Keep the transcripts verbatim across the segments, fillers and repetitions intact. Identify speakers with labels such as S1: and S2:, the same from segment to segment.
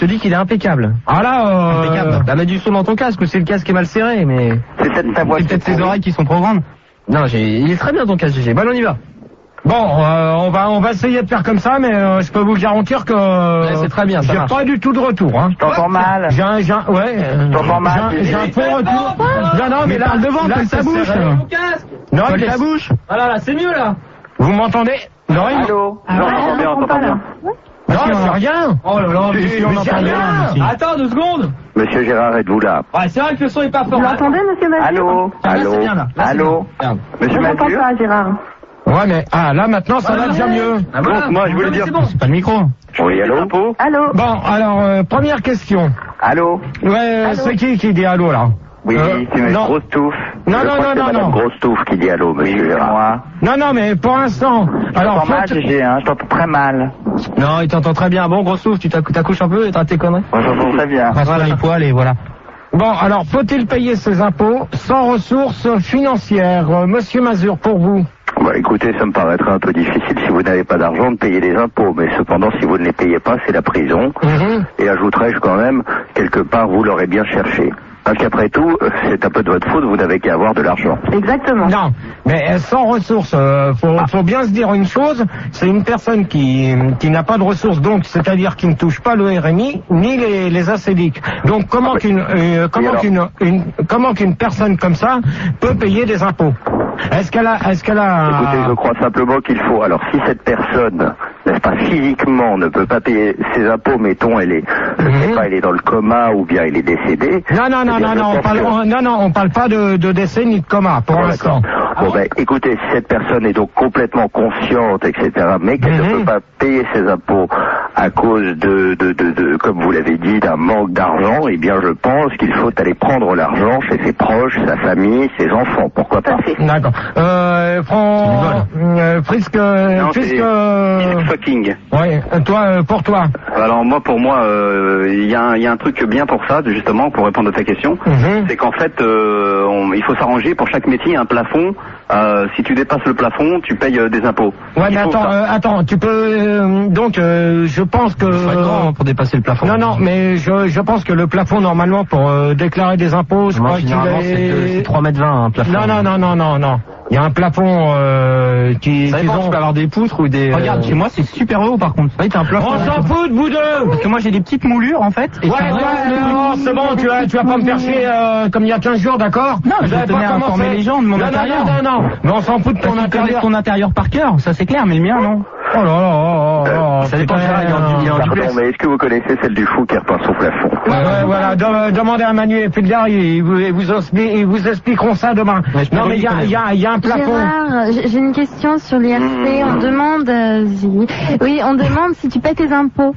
S1: Je te dis qu'il est impeccable.
S2: Ah là, euh...
S1: impeccable. Bah, mets du son dans ton casque, ou c'est le casque qui est mal serré, mais...
S3: C'est peut-être ta voix.
S1: C'est peut-être tes oreilles qui sont trop grandes. Non, j'ai... il est très bien ton casque, G G. Bon, on y va.
S2: Bon, euh, on va on va essayer de faire comme ça, mais euh, je peux vous garantir que
S1: ouais, c'est très bien.
S2: J'ai pas du tout de retour. Hein.
S3: Je t'entends mal.
S2: J'ai un, j'ai un, ouais.
S3: Je t'entends mal.
S2: J'ai un faux retour. Non, non, mais, mais là, devant, là, ça bouge. Non,
S1: colle ta bouche.
S2: Voilà, là, c'est mieux là. Vous m'entendez?
S3: Non, allô.
S4: Ah,
S3: J'entends bien, on t'entend bien.
S2: Non, c'est rien.
S1: Oh là là, monsieur, on entend rien.
S5: Attends deux secondes.
S3: Monsieur Gérard, êtes-vous là?
S5: Ouais, c'est vrai que le son est pas fort.
S4: Vous l'entendez, monsieur Mazur?
S3: Allô. Allô. Allô. Monsieur
S4: Je n'entends
S3: Mazur.
S4: pas, Gérard.
S2: Ouais, mais ah là maintenant ça va déjà mieux.
S5: Ah, voilà.
S3: Donc moi je voulais dire.
S5: C'est bon.
S1: C'est pas le micro.
S3: Oui, allô.
S4: Allô.
S2: Bon, alors euh, première question.
S3: Allô.
S2: Ouais, c'est qui qui dit allô là?
S3: Oui,
S2: Euh,
S3: c'est une
S2: non.
S3: grosse touffe.
S2: Non,
S3: Je
S2: non,
S3: crois
S2: non,
S3: que c'est
S2: non,
S3: Madame
S2: non.
S3: Grosse touffe qui dit allô, monsieur Gérard. Moi.
S2: Non, non, mais pour l'instant.
S3: Je
S2: Alors,
S3: t'entends mal,
S2: faites-
S3: G G, hein, je t'entends très mal.
S1: Non, il t'entend très bien. Bon, gros souffle, tu t'accou- t'accouches un peu et t'as tes conneries.
S3: Moi, j'entends très bien.
S1: Voilà les poils et voilà.
S2: Bon, alors, faut-il payer ses impôts sans ressources financières? Euh, Monsieur Mazur, pour vous.
S3: Bah, écoutez, ça me paraîtrait un peu difficile si vous n'avez pas d'argent de payer les impôts, mais cependant, si vous ne les payez pas, c'est la prison.
S2: Mhm.
S3: Et ajouterais-je quand même, quelque part, vous l'aurez bien cherché. Parce qu'après tout, euh, c'est un peu de votre faute, vous n'avez qu'à avoir de l'argent.
S4: Exactement.
S2: Non, mais euh, sans ressources, euh, faut, faut bien se dire une chose, c'est une personne qui, qui n'a pas de ressources, donc c'est-à-dire qui ne touche pas le R M I ni les, les A C D I C. Donc comment
S3: Ah,
S2: qu'une euh, comment
S3: alors
S2: qu'une une, comment qu'une personne comme ça peut payer des impôts? Est-ce qu'elle a est-ce qu'elle a
S3: Écoutez, je crois simplement qu'il faut, alors si cette personne, n'est-ce pas, physiquement ne peut pas payer ses impôts, mettons, elle est, je ne sais
S2: Mhm.
S3: pas, elle est dans le coma ou bien elle est décédée.
S2: Non, non, non,
S3: eh bien,
S2: non,
S3: je
S2: non, on
S3: pense
S2: parle,
S3: que-
S2: on- non, non, on parle pas de, de décès ni de coma pour
S3: Bon,
S2: l'instant.
S3: d'accord. Bon, ben, écoutez, si cette personne est donc complètement consciente, et cetera, mais qu'elle
S2: Mhm.
S3: ne peut pas payer ses impôts à cause de, de, de, de comme vous l'avez dit, d'un manque d'argent, eh bien, je pense qu'il faut aller prendre l'argent chez ses proches, sa famille, ses enfants. Pourquoi pas?
S2: D'accord. Euh, Fran... euh, Frisk, euh,
S6: Non,
S2: Frisk,
S6: c'est-
S2: euh,
S6: Fucking.
S2: ouais, euh, toi, euh, pour toi.
S6: Alors moi, pour moi, euh, il y, a un- il y a un truc bien pour ça, justement, pour répondre à ta question.
S2: Mhm.
S6: C'est qu'en fait, euh, on- il faut s'arranger pour chaque métier un plafond. Euh, si tu dépasses le plafond, tu payes euh, des impôts.
S2: Ouais,
S6: Il
S2: mais
S6: faut
S2: attends,
S6: ça.
S2: euh, attends, tu peux euh, donc euh, je pense que
S1: Faut être grand pour dépasser le plafond.
S2: non, non, mais je, je pense que le plafond normalement pour euh, déclarer des impôts, je
S1: Moi,
S2: crois qu'il
S1: généralement, c'est de-
S2: est
S1: c'est trois mètres vingt, un plafond.
S2: Non, non, non, non, non, non. Il y a un plafond euh, qui.
S1: Ça
S2: qu'ils
S1: dépend,
S2: ont-
S1: tu peux avoir des poutres ou des...
S5: Regarde,
S1: euh,
S5: chez moi c'est super haut par contre.
S1: Oui, t'as un plafond.
S2: On s'en fout de vous deux.
S5: Parce que moi j'ai des petites moulures en fait. Et
S2: Ouais,
S5: ça-
S2: ouais, non, c'est bon, tu vas, tu vas pas me faire chier euh, comme il y a quinze jours, d'accord?
S5: Non, je
S2: Vous avez
S5: tenais
S2: pas
S5: à
S2: commencé.
S5: informer les gens de mon
S2: non,
S5: intérieur.
S2: Non, non, non, non, mais on s'en fout de
S5: Ton
S2: ton intérieur.
S5: ton intérieur par cœur, ça c'est clair, mais le mien non.
S2: Oh là là, oh, oh, oh,
S1: Ça dépend,
S2: putain.
S1: Gérard, il y a un- il y a un
S3: Pardon,
S1: duplex.
S3: mais est-ce que vous connaissez celle du fou qui repeint son plafond?
S2: Ouais, ouais, voilà, de- demandez à Manu et Fulgard, ils vous, ils vous, expli- ils vous expliqueront ça demain.
S1: Ouais, je peux
S2: Non, mais il y a,
S1: reconnaître.
S2: il y, a, il y a un plafond.
S4: Gérard, j'ai j'ai une question sur l'I R C. On demande, euh, si- oui, on demande si tu paies tes impôts.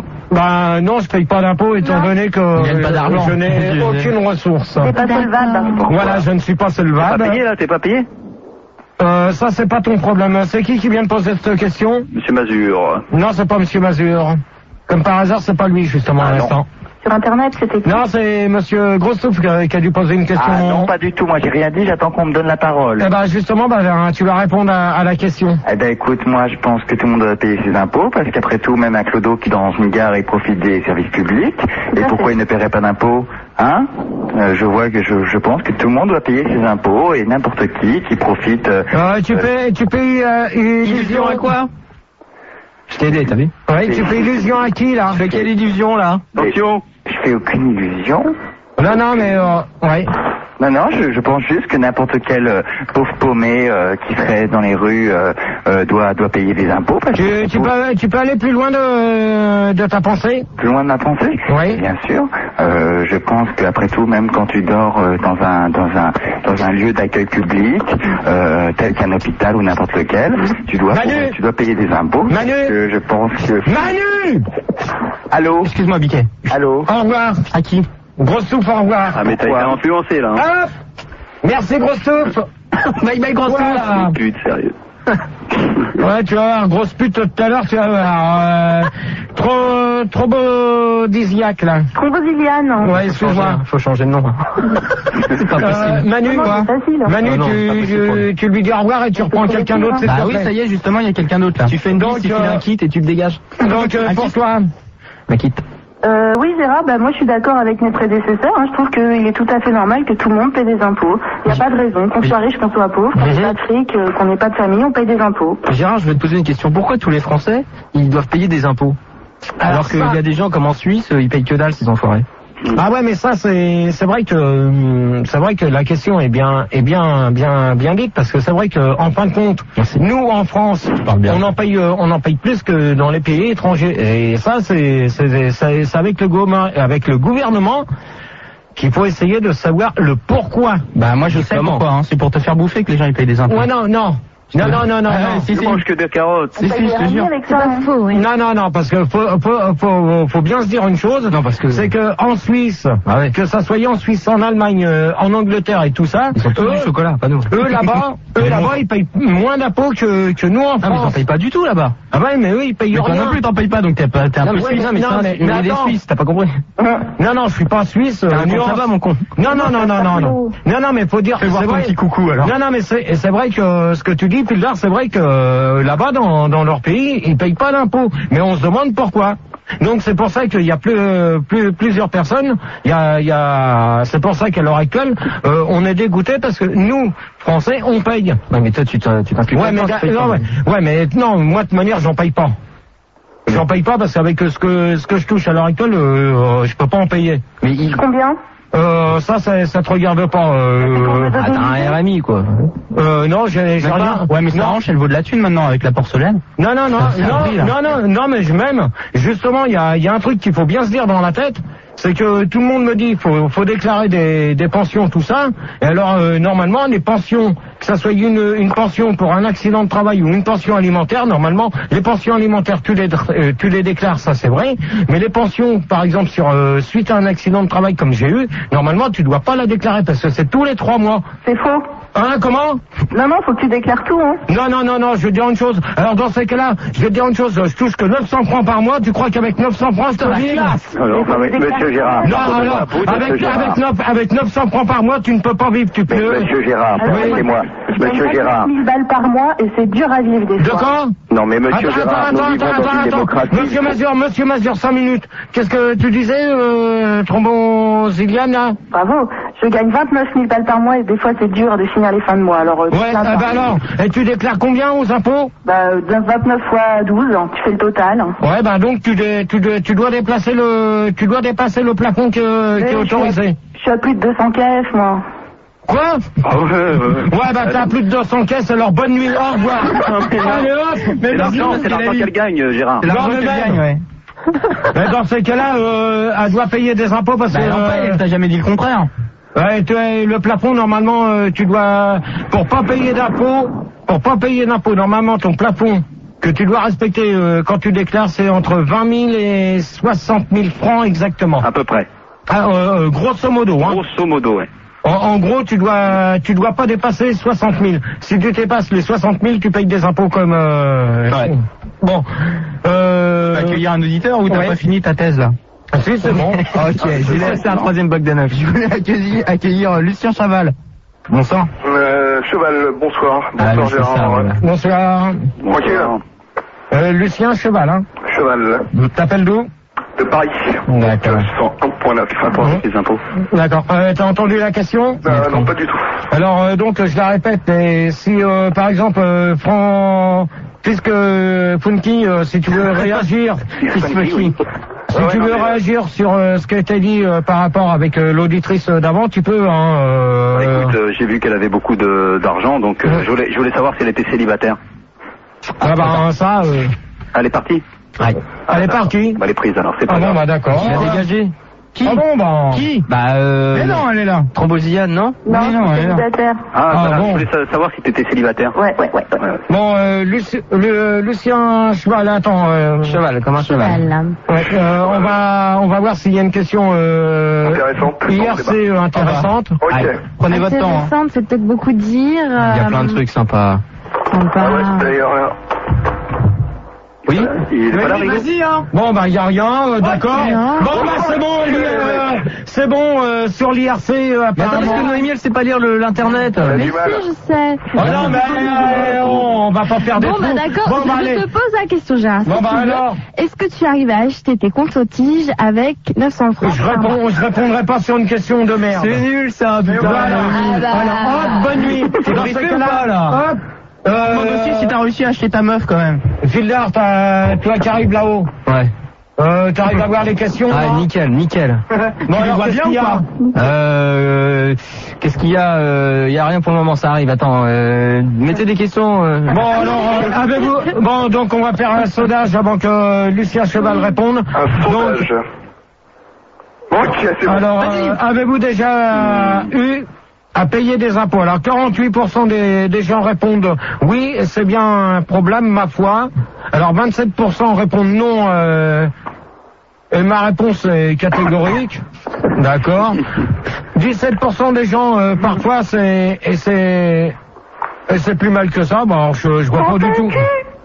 S2: Ben non, je paye pas d'impôts étant
S4: Non.
S2: donné que
S1: Il gagne pas d'argent.
S2: je n'ai aucune ressource.
S4: T'es pas solvable.
S2: Voilà, je ne suis pas
S6: Pas
S2: solvable.
S6: payé là, t'es pas payé?
S2: Euh, ça, c'est pas ton problème. C'est qui qui vient de poser cette question?
S6: Monsieur Mazur.
S2: Non, c'est pas Monsieur Mazur. Comme par hasard, c'est pas lui, justement, à
S6: Ah, non.
S2: l'instant.
S4: Sur Internet, c'était qui?
S2: Non, c'est Monsieur Grossouf qui a, qui a dû poser une question.
S3: Ah non, pas du tout, moi j'ai rien dit, j'attends qu'on me donne la parole.
S2: Eh ben, justement, ben, tu vas répondre à, à la question.
S3: Eh ben écoute, moi je pense que tout le monde doit payer ses impôts, parce qu'après tout, même un clodo qui dans une gare, il profite des services publics. Et
S4: à
S3: pourquoi
S4: fait.
S3: il ne paierait pas d'impôts? Hein Euh, Je vois que je, je pense que tout le monde doit payer ses impôts, et n'importe qui qui profite... euh,
S2: Euh, tu
S3: euh,
S2: fais, tu payes euh, illusion à quoi?
S1: Je t'ai aidé, t'as vu?
S2: Oui, tu fais illusion à qui, là?
S1: Tu fais quelle illusion, là?
S6: Attention.
S3: Je fais aucune illusion.
S2: Non, non, mais, euh, ouais.
S3: Non, non, je, je pense juste que n'importe quel euh, pauvre paumé euh, qui serait dans les rues euh, euh, doit, doit payer des impôts. Parce que
S2: Tu, tu peux, tu peux aller plus loin de, de ta pensée?
S3: Plus loin de ma pensée?
S2: Oui.
S3: Bien sûr. Euh, je pense qu'après tout, même quand tu dors euh, dans un dans un dans un lieu d'accueil public, euh, tel qu'un hôpital ou n'importe lequel, tu dois
S2: Manu
S3: tu dois payer des impôts.
S2: Manu
S3: Euh, je pense que.
S2: Manu!
S3: Allô.
S1: Excuse-moi, Biquet.
S3: Allô.
S2: Au revoir.
S1: À qui?
S2: Gros souffle, au revoir.
S6: Ah mais t'as été influencé là. Hein.
S2: Hop! Merci, gros souffle.
S1: Bye bye, gros
S2: Voilà.
S6: Pute, sérieux.
S2: Ouais, tu vas voir, grosse pute tout à l'heure, tu vas voir. Euh, trop, trop beau disiaque, là.
S4: Thrombosiliane.
S2: Ouais, excuse-moi.
S1: Faut changer de nom. C'est pas
S2: Euh,
S1: possible.
S2: Manu,
S4: Non, non, c'est facile.
S2: Manu,
S1: Non, non,
S2: tu,
S1: c'est pas possible pour
S2: tu,
S1: lui.
S2: tu lui dis au revoir et tu reprends quelqu'un d'autre, c'est
S5: Bah oui, ça y est, justement, il y a quelqu'un d'autre là.
S1: Tu fais une
S2: Donc,
S1: bise, tu
S2: euh,
S1: files un kit et tu te dégages.
S2: Donc, euh,
S5: Un
S2: pour
S5: kit.
S2: toi,
S1: Un kit.
S7: Euh, oui, Gérard, bah, moi je suis d'accord avec mes prédécesseurs. Hein. Je trouve qu'il est tout à fait normal que tout le monde paie des impôts. Il n'y a pas de raison. Qu'on soit riche, qu'on soit pauvre, qu'on n'ait pas de fric, euh, qu'on n'ait pas de famille, on paye des impôts.
S1: Gérard, je vais te poser une question. Pourquoi tous les Français, ils doivent payer des impôts? Alors, Alors qu'il y a des gens comme en Suisse, ils payent que dalle, ces enfoirés.
S2: Ah ouais, mais ça c'est c'est vrai que c'est vrai que la question est bien est bien bien bien dite, parce que c'est vrai que en fin de compte, Merci. nous en France, on en paye on en paye plus que dans les pays étrangers, et ça c'est c'est c'est, c'est avec le gouvernement avec le gouvernement qu'il faut essayer de savoir le pourquoi.
S5: Bah moi je sais Comment pourquoi, hein. C'est pour te faire bouffer que les gens ils payent des impôts.
S2: Ouais, non non. Non, non, non, non,
S6: ah,
S2: non.
S6: Si, si. mange que des carottes.
S7: Si, si, je te jure. C'est pas faux, oui.
S2: Non, non, non, parce que faut, faut, faut, faut bien se dire une chose. Non, parce que c'est que en Suisse, ah ouais. que ça soit en Suisse, en Allemagne, euh, en Angleterre et tout ça,
S1: ils ont tous
S2: eux,
S1: du chocolat, pas nous.
S2: Eux là-bas, eux là-bas, ils payent moins d'impôts que, que nous en France.
S5: Ah, mais ils en payent pas du tout là-bas.
S2: Ah ouais, mais eux, ils payent
S5: mais
S2: rien.
S5: Toi non plus, t'en payes pas, donc t'es pas, t'es un
S2: non,
S5: peu
S2: mais
S5: suisse.
S2: Non, mais, non, mais, mais, mais
S5: des Suisses, t'as pas compris.
S2: Non, non, je suis pas suisse.
S5: Euh, ça va, mon con.
S2: Non, non, non, non, non, non. Non, non, mais faut dire.
S5: Fais voir ton petit coucou alors.
S2: Non, non, mais c'est, c'est vrai que ce que tu dis, Pildar, c'est vrai que euh, là-bas, dans, dans leur pays, ils payent pas d'impôts. Mais on se demande pourquoi. Donc c'est pour ça qu'il y a plus, euh, plus, plusieurs personnes. Il y a, il y a, c'est pour ça qu'à l'heure actuelle, euh, on est dégoûté parce que nous, Français, on paye.
S1: Non, mais toi, tu t'impliques
S2: ouais, mais, non, ouais, ouais, mais non, moi de toute manière, j'en paye pas. J'en paye pas parce qu'avec ce que ce que je touche à l'heure actuelle, euh, je peux pas en payer.
S7: Mais il... Combien?
S2: Euh, ça, ça, ça te regarde pas. Euh...
S1: Ah, t'as un R M I, quoi.
S2: Euh, non, j'ai, j'ai rien.
S5: Ouais, mais ça elle vaut de la thune maintenant avec la porcelaine.
S2: Non, non, non, non, non, non, non, mais je même, justement, il y a, il y a un truc qu'il faut bien se dire dans la tête. C'est que tout le monde me dit faut faut déclarer des, des pensions, tout ça. Et alors euh, normalement les pensions, que ça soit une une pension pour un accident de travail ou une pension alimentaire, normalement les pensions alimentaires tu les euh, tu les déclares, ça c'est vrai. Mais les pensions, par exemple sur euh, suite à un accident de travail comme j'ai eu, normalement tu dois pas la déclarer parce que c'est tous les trois mois.
S7: C'est faux.
S2: Hein, comment?
S7: Non, non, faut que tu déclares tout, hein.
S2: Non, non, non, non, je vais te dire une chose. Alors, dans ces cas-là, je vais te dire une chose. Je touche que neuf cents francs par mois. Tu crois qu'avec neuf cents francs, je te vis?
S3: Alors, avec Monsieur Gérard.
S2: Non, alors, avec, avec, neuf, avec neuf cents francs par mois, tu ne peux pas vivre. Tu peux.
S3: Monsieur Gérard, permettez-moi. Monsieur Gérard.
S7: mille balles par mois et c'est dur à vivre des fois.
S2: De quoi?
S3: Non, mais Monsieur
S2: attends,
S3: Gérard,
S2: attends,
S3: nous
S2: attends,
S3: vivons
S2: attends,
S3: dans une
S2: attends.
S3: démocratie.
S2: Monsieur Mazur, Monsieur Mazur, cinq minutes. Qu'est-ce que tu disais, euh, Tromboziliane, là?
S7: Bravo. Je gagne vingt-neuf mille balles par mois et des fois c'est dur de finir les fins de mois. Alors, euh,
S2: ouais, ah bah alors, et tu déclares combien aux impôts?
S7: Bah, vingt-neuf fois douze, tu fais le total.
S2: Ouais, bah donc tu, dé, tu, dé, tu dois déplacer le, tu dois dépasser le plafond que, qui est autorisé.
S7: Je suis à plus de deux cents caisses, moi.
S2: Quoi?
S3: Ah ouais, ouais.
S2: Ouais, bah t'as plus de deux cents caisses, alors bonne nuit, au revoir.
S6: Allez hop. Mais l'argent, c'est l'argent qu'elle gagne, Gérard.
S5: C'est l'argent qu'elle gagne, ouais.
S2: Mais dans ces cas-là, euh, elle doit payer des impôts parce
S5: bah,
S2: que...
S5: Elle en paye, t'as jamais dit le contraire.
S2: Ouais, tu as le plafond, normalement, euh, tu dois... Pour pas payer d'impôts, pour pas payer d'impôts, normalement, ton plafond que tu dois respecter euh, quand tu déclares, c'est entre vingt mille et soixante mille francs exactement.
S6: À peu près.
S2: Ah, euh, grosso modo, hein.
S6: Grosso modo, ouais.
S2: En, en gros, tu dois, tu dois pas dépasser soixante mille. Si tu dépasses les soixante mille, tu payes des impôts comme... Euh,
S5: ouais.
S2: Bon. Euh...
S5: Tu vas accueillir un auditeur ou t'as
S2: ouais.
S5: pas fini ta thèse, là?
S2: Ah, si, c'est bon.
S5: Ok, je vais laisser un troisième bloc de neuf. Je voulais accueillir, accueillir Lucien Chaval. Bonsoir.
S8: Euh, Cheval, bonsoir. Bonsoir,
S5: ah,
S8: Gérard.
S5: Ça, ouais.
S2: Bonsoir.
S8: Tranquille.
S2: Euh, Lucien Cheval, hein.
S8: Cheval.
S2: T'appelles d'où?
S8: De Paris.
S2: D'accord.
S8: cent un point neuf, rapport avec les impôts.
S2: D'accord. Euh, t'as entendu la question?
S8: euh, Non, pas du tout.
S2: Alors, euh, donc, je la répète, et si, euh, par exemple, euh, Fran... Puisque, Funky, euh, si tu veux réagir...
S8: Funky, oui.
S2: Si
S8: ouais,
S2: tu
S8: non,
S2: veux
S8: mais...
S2: réagir sur euh, ce qui a été dit euh, par rapport avec euh, l'auditrice d'avant, tu peux. Hein, euh,
S6: bah, écoute, euh, j'ai vu qu'elle avait beaucoup de, d'argent, donc euh,
S2: ouais.
S6: je, voulais, je voulais savoir si elle était célibataire.
S2: Ah bah ça... Euh...
S6: Elle est partie.
S2: Ouais.
S6: Ah,
S2: elle est partie.
S6: Bah, elle est prise alors, c'est pas
S2: ah
S6: grave.
S2: bon, bah d'accord.
S1: Elle a dégagé.
S5: Qui?
S2: Ah bon, bah...
S5: Qui?
S1: Bah euh...
S5: Mais non, elle est là.
S1: Tromboziliane, non?
S7: Non,
S5: mais non,
S7: c'est célibataire.
S6: Ah,
S2: ah
S6: voilà,
S2: bon.
S6: je voulais sa- savoir si t'étais célibataire.
S7: Ouais, ouais, ouais. ouais.
S2: Bon, euh, Luci... le, Lucien Cheval, attends... Euh...
S1: Cheval, comme un cheval.
S2: Ouais, euh, on va on va voir s'il y a une question euh,
S8: Intéressante.
S2: I R C euh, intéressante.
S8: Ok.
S5: Allez, prenez votre temps. Hein.
S4: Intéressante, c'est peut-être beaucoup dire.
S1: Il y a plein de trucs sympas.
S4: Sympa.
S8: Ah ouais, c'est d'ailleurs rien.
S6: Oui, il est pas là, Rigo.
S5: Vas-y, hein.
S2: Bon, bah, il n'y a rien, euh, d'accord.
S4: rien.
S2: Bon, bah, c'est bon, lui, euh, c'est bon, euh, sur l'I R C, euh,
S1: Mais attends, parce que Noémie, elle sait pas lire le- l'internet.
S8: Elle a
S4: Mais
S8: du mal.
S4: si, je sais.
S2: Oh non, mais euh, on va pas faire des
S4: Bon, bah
S2: trous.
S4: d'accord,
S2: Bon, bah,
S4: je
S2: allez.
S4: te pose la question, Gérard.
S2: Bon,
S4: Si
S2: bah,
S4: tu veux,
S2: alors.
S4: Est-ce que tu arrives à acheter tes comptes aux tiges avec neuf cents francs
S2: Je
S4: par mois?
S2: réponds, je répondrai pas sur une question de merde.
S1: C'est nul, ça, putain.
S2: Voilà.
S4: Ah bah.
S2: Alors, hop, bonne nuit.
S1: Faut
S2: Dans
S1: briefer
S2: ce
S1: ou
S2: cas-là,
S1: pas, là
S2: hop. Euh,
S5: Demande aussi si t'as réussi à acheter ta meuf quand même.
S2: Fildar, t'as- toi qui arrives là-haut,
S1: Ouais.
S2: euh, t'arrives à voir les questions?
S1: Ah,
S2: non
S1: nickel, nickel.
S2: Bon, alors,
S5: vois
S2: qu'est-ce
S5: bien
S2: qu'il y
S5: ou
S2: a
S5: pas
S1: Euh, qu'est-ce qu'il y a euh, Il y a rien pour le moment, ça arrive. Attends, euh, mettez des questions. euh.
S2: Bon, alors, euh, avez-vous... Bon, donc on va faire un sondage avant que euh, Lucien Cheval réponde.
S8: Un sondage. Ok, c'est bon.
S2: Alors, euh, avez-vous déjà euh, eu à payer des impôts? Alors, quarante-huit pour cent des, des gens répondent oui, c'est bien un problème, ma foi. Alors, vingt-sept pour cent répondent non, euh, et ma réponse est catégorique. D'accord. dix-sept pour cent des gens, euh, parfois, c'est... Et c'est... Et c'est plus mal que ça, bon, alors, je, je vois pas du tout.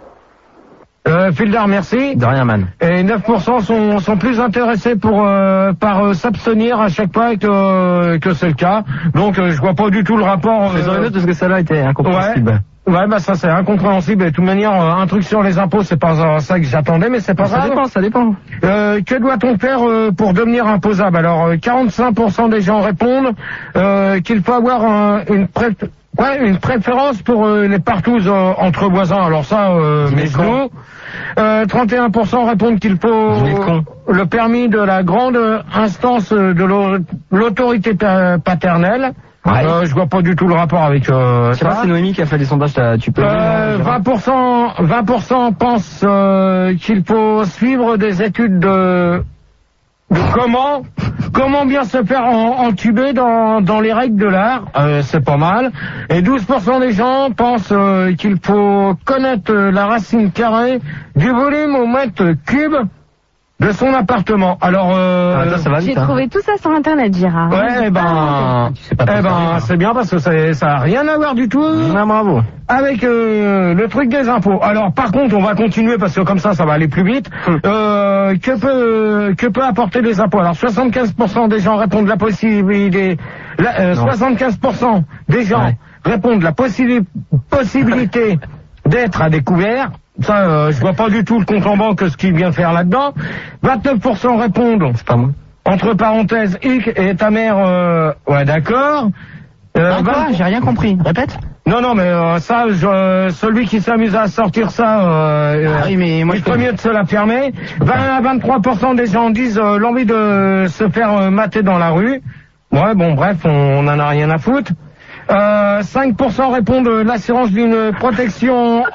S2: Euh, Fildar, merci.
S1: De rien, man.
S2: Et neuf pour cent sont, sont plus intéressés pour euh, par euh, s'abstenir à chaque fois que, euh, que c'est le cas. Donc euh, je vois pas du tout le rapport.
S1: Je les aurais
S2: Euh,
S1: notes parce que celle-là était incompréhensible.
S2: ouais, bah ça c'est incompréhensible. Et de toute manière, euh, un truc sur les impôts, c'est pas euh, ça que j'attendais, mais c'est pas
S1: Ça
S2: grave.
S1: dépend, ça dépend.
S2: Euh, que doit-on faire euh, pour devenir imposable? Alors, euh, quarante-cinq pour cent des gens répondent euh, qu'il faut avoir un- une, pré- ouais, une préférence pour euh, les partouzes euh, entre voisins. Alors ça, euh,
S1: Dîner
S2: mes
S1: de con.
S2: genoux. Euh, trente et un pour cent répondent qu'il faut
S1: Dîner de con.
S2: le permis de la grande instance de l'au- l'autorité pa- paternelle.
S1: Ouais.
S2: Euh, je vois pas du tout le rapport avec euh,
S1: Je sais pas,
S2: ça.
S1: c'est Noémie qui a fait des sondages, t'as- tu peux...
S2: Euh, vingt pour cent, vingt pour cent pensent euh, qu'il faut suivre des études de, de comment, comment bien se faire en, entuber dans, dans les règles de l'art. Euh, c'est pas mal. Et douze pour cent des gens pensent euh, qu'il faut connaître euh, la racine carrée du volume au mètre cube de son appartement. Alors, euh,
S1: Ah, ça, ça va
S4: J'ai
S1: vite, hein.
S4: trouvé tout ça sur Internet, Gérard.
S2: ouais, eh ben,
S1: Tu sais pas
S2: eh
S1: trop
S2: ben,
S1: faire,
S2: c'est bien parce que ça, ça a rien à voir du tout.
S1: Ah, bravo.
S2: Avec euh, le truc des impôts. Alors par contre, on va continuer parce que comme ça, ça va aller plus vite. Euh, que peut que peut apporter les impôts? Alors soixante-quinze pour cent des gens répondent la possibilité. La, euh,
S1: Non.
S2: soixante-quinze pour cent des gens
S1: Ouais.
S2: répondent la possi- possibilité d'être à découvert. Ça, euh, je vois pas du tout le compte en banque ce qu'il vient faire là-dedans. vingt-neuf pour cent répondent
S1: C'est pas moi.
S2: entre parenthèses hic et ta mère. Euh, ouais, d'accord. Euh,
S5: Ah, quoi?
S2: vingt-
S5: J'ai rien compris. Répète.
S2: non, non, mais euh, ça, je, euh, celui qui s'amuse à sortir ça, euh,
S5: Ah oui, mais moi,
S2: il
S5: je
S2: ferait
S5: connais.
S2: mieux de se la fermer. vingt à vingt-trois pour cent des gens disent euh, l'envie de se faire euh, mater dans la rue. Ouais, bon, bref, on, on en a rien à foutre. Euh, cinq pour cent répondent euh, l'assurance d'une protection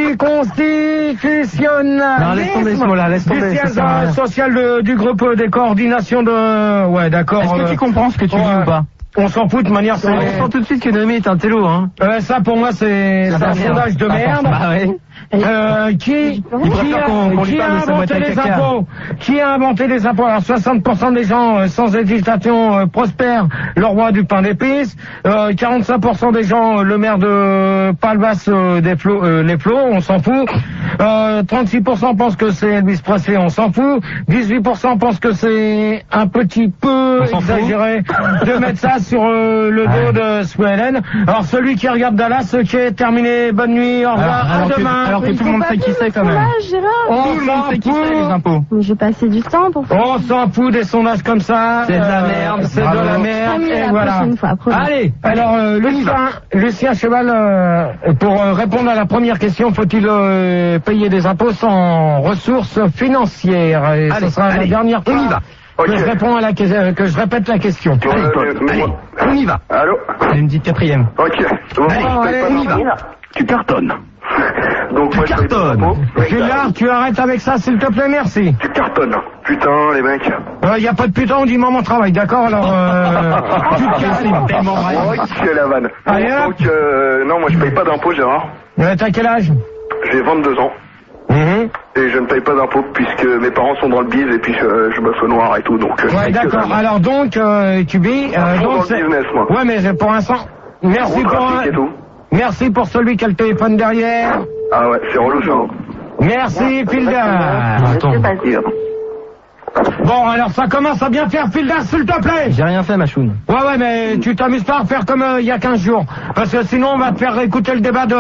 S2: anticonstitutionnelle.
S1: Non, laisse tomber ce mot-là, laisse tomber,
S2: Du
S1: ça
S2: siège
S1: sert à rien.
S2: social de- du groupe des coordinations de... Ouais, d'accord.
S5: Est-ce que
S2: euh,
S5: tu comprends ce que tu dis
S2: ouais.
S5: ou pas?
S2: On s'en fout de manière...
S1: On sent tout de suite que Noémie est un télo, hein.
S2: Euh, ça pour moi c'est c'est un
S1: merde.
S2: sondage de merde.
S1: Bah ouais.
S2: Euh, qui
S1: Il
S2: qui
S1: préfère
S2: a,
S1: qu'on- qu'on lui
S2: qui
S1: parle
S2: a
S1: de sa boîte
S2: inventé
S1: à
S2: les
S1: caca.
S2: impôts? Qui a inventé les impôts? Alors soixante pour cent des gens euh, sans hésitation euh, prospèrent le roi du pain d'épices. Euh, quarante-cinq pour cent des gens euh, le maire de Palmas euh, des Flots, euh, les Flots, on s'en fout. Euh, trente-six pour cent pensent que c'est Elvis Presley, on s'en fout. dix-huit pour cent pensent que c'est un petit peu
S1: On s'en fout.
S2: exagéré de mettre ça sur euh, le dos
S1: Ouais.
S2: de Sue Ellen. Alors celui qui regarde Dallas, qui est terminé, bonne nuit, au revoir,
S5: Alors, alors
S2: à
S5: que-
S2: demain.
S5: alors que
S4: Mais
S5: tout le
S4: faut
S5: monde
S4: pas
S5: sait qui
S4: faire
S5: c'est
S4: le
S5: quand même.
S4: sondage, Gérard.
S2: On
S5: Tout le monde
S2: s'en
S5: sait qui c'est les
S2: fout.
S5: impôts.
S4: Mais j'ai passé du temps pour ça.
S2: On s'en fout des sondages comme ça.
S1: C'est de la
S2: Euh,
S1: merde.
S2: C'est de
S1: Bravo.
S2: la
S4: Promis,
S2: merde. Et
S4: la
S2: voilà.
S4: prochaine fois, promis.
S2: Allez, alors euh, Lucien, Lucien Cheval, euh, pour euh, répondre à la première question, faut-il euh, payer des impôts sans ressources financières? Et
S1: Allez,
S2: ce sera la
S1: allez,
S2: dernière fois
S1: on y va.
S2: que
S8: Ok.
S2: je réponds à la que, euh, que je répète la question.
S8: Ouais,
S1: Allez,
S8: mais- mais
S1: allez,
S8: moi-
S1: on y va.
S8: Allô?
S5: Elle me dit quatrième.
S8: Ok. Bon,
S1: Allez,
S8: je paye
S2: allez,
S8: pas
S1: on y
S8: d'impôts.
S1: va.
S6: Tu cartonnes.
S8: Donc moi je paye pas
S1: cartonnes.
S8: d'impôts.
S2: Gilliard, tu arrêtes avec ça, s'il te plaît, merci.
S8: Tu cartonnes. Putain, les mecs.
S2: Il euh, n'y a pas de putain, on dit maman travail, d'accord? Alors, euh, tu te casses.
S5: Tellement vrai.
S8: Ok, la vanne.
S2: Allez, hop.
S8: Donc, euh, non, moi je paye pas d'impôts, Gérard.
S2: Euh, T'as quel âge?
S8: J'ai vingt-deux ans.
S2: Mhm.
S8: Et je ne paye pas d'impôts puisque mes parents sont dans le biz et puis je, je bosse au noir et tout, donc... euh, je
S2: Ouais,
S8: paye que
S2: d'accord.
S8: dalle.
S2: Alors donc, euh, tu vis...
S8: À
S2: Euh,
S8: fond
S2: donc
S8: dans le
S2: c'est-
S8: business, moi.
S2: Ouais, mais c'est pour l'instant... Merci
S8: Gros
S2: pour,
S8: trafic et
S2: un-
S8: tout.
S2: merci pour celui qui a le téléphone derrière.
S8: Ah ouais, c'est relou ça. hein.
S2: Merci, Fildar.
S1: Attends.
S2: Bon, alors ça commence à bien faire, Filda, s'il te plaît.
S1: J'ai rien fait, Machoun.
S2: Ouais, ouais, mais tu t'amuses pas à faire comme euh, il y a quinze jours. Parce que sinon, on va te faire écouter le débat de...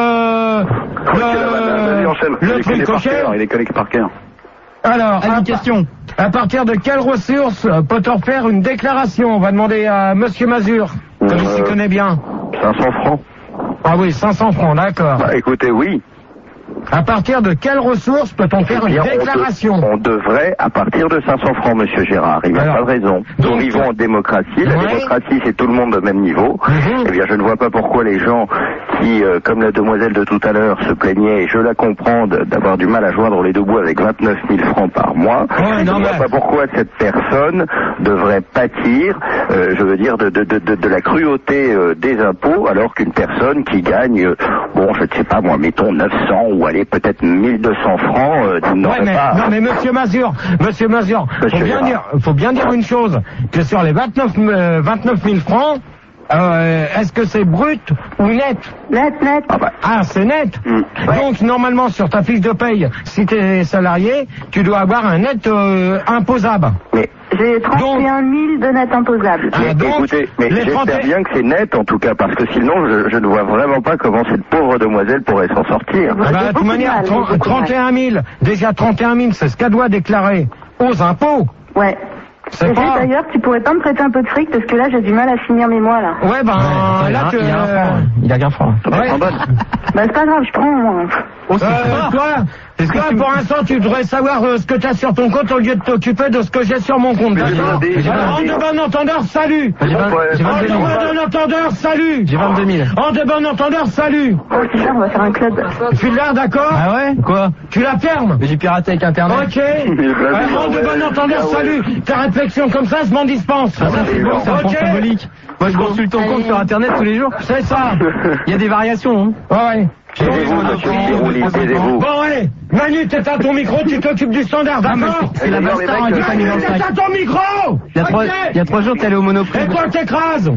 S2: de le truc coché.
S6: Il est connecté par cœur.
S2: Alors,
S1: une
S2: à,
S1: question.
S2: À partir de quelle ressource peut-on faire une déclaration? On va demander à Monsieur Mazur, comme il s'y connaît bien.
S3: cinq cents francs.
S2: Ah oui, cinq cents francs, d'accord.
S3: Bah écoutez, oui.
S2: À partir de quelle ressource peut-on faire une
S3: Bien,
S2: déclaration?
S3: on, de- on devrait, à partir de cinq cents francs, monsieur Gérard. Il n'a
S2: Alors,
S3: pas de raison. Nous
S2: donc,
S3: vivons en démocratie. La
S2: ouais.
S3: démocratie, c'est tout le monde au même niveau.
S2: Mhm.
S3: Eh bien, je ne vois pas pourquoi les gens qui, euh, comme la demoiselle de tout à l'heure, se plaignaient, et je la comprends, de- d'avoir du mal à joindre les deux bouts avec vingt-neuf mille francs par mois.
S2: Ouais,
S3: je
S2: non,
S3: ne vois
S2: mais-
S3: pas pourquoi cette personne devrait pâtir, euh, je veux dire, de, de, de, de, de la cruauté euh, des impôts, alors qu'une personne qui gagne, euh, bon, je ne sais pas moi, mettons neuf cents ou allez peut-être mille deux cents francs, euh, n'aurait
S2: Ouais, mais,
S3: pas...
S2: non, mais Monsieur Mazur, Monsieur Mazur, faut
S3: Monsieur
S2: bien
S3: Gérard.
S2: dire, faut bien dire une chose, que sur les vingt-neuf, euh, vingt-neuf mille francs, euh, est-ce que c'est brut ou net?
S7: Net, net.
S3: Ah bah,
S2: Ah, c'est net.
S3: Mm.
S2: Donc, normalement, sur ta fiche de paye, si tu es salarié, tu dois avoir un net euh, imposable.
S3: mais...
S7: J'ai trente et un mille de net imposable.
S2: Ah,
S3: Mais
S2: donc,
S3: écoutez, mais
S2: les
S3: j'espère
S2: trente et-
S3: bien que c'est net en tout cas, parce que sinon je, je ne vois vraiment pas comment cette pauvre demoiselle pourrait s'en sortir.
S2: Ah bah, de toute
S7: beaucoup de
S2: manière,
S7: mal,
S2: tren-
S7: beaucoup de
S2: trente et un mille, déjà trente et un mille, c'est ce qu'elle doit déclarer aux impôts.
S7: Ouais.
S2: C'est
S7: Et
S2: pas...
S7: d'ailleurs, tu pourrais pas me prêter un peu de fric parce que là, j'ai du mal à finir mes mois, là.
S2: Ouais, ben,
S1: Ouais,
S2: là,
S1: il,
S2: tu...
S1: a, il, a un franc, hein. il a qu'un franc.
S2: Ouais.
S7: Bah, c'est pas grave, je prends, moi.
S1: Oh, c'est
S2: Euh,
S1: pas.
S2: toi,
S1: Est-ce que
S2: toi,
S1: tu-
S2: pour l'instant, tu devrais savoir euh, ce que tu as sur ton compte au lieu de t'occuper de ce que j'ai sur mon compte.
S8: Mais j'ai
S2: D'accord?
S8: demandé, j'ai
S2: Alors, en
S8: demandé.
S2: de bon entendeur, salut.
S1: J'ai vingt- j'ai
S2: En
S1: vingt-deux
S2: de
S1: mille.
S2: bon entendeur, salut.
S1: J'ai vingt-deux mille.
S2: En de bon entendeur, salut.
S7: Oh, c'est ça, on va faire un club.
S2: Tu l'as, d'accord?
S1: Ah ouais? Quoi?
S2: Tu la fermes.
S1: Mais j'ai piraté avec Internet.
S2: Ok. Alors, en de bon entendeur, salut. Ta réflexion comme ça, je m'en dispense.
S1: Ah, ça, c'est bon, c'est un
S2: Ok.
S1: fonds symbolique. Moi, je consulte ton compte sur Internet tous les jours.
S2: C'est ça.
S1: Il y a des variations, hein.
S2: Ouais.
S3: Taisez-vous, monsieur Pirouli, taisez-vous.
S2: Bon, allez. Manu, t'éteins ton micro, tu t'occupes du standard,
S1: Ah, mais
S2: d'accord?
S1: c'est la
S3: D'ailleurs,
S1: Bastard
S3: les
S1: avec
S3: mecs,
S1: les familles
S3: euh,
S1: dans le sac.
S2: T'éteins ton micro.
S1: Il y a trois,
S2: Ok.
S1: il y a trois jours, t'es allé au Monoprix.
S2: Et toi, t'écrases.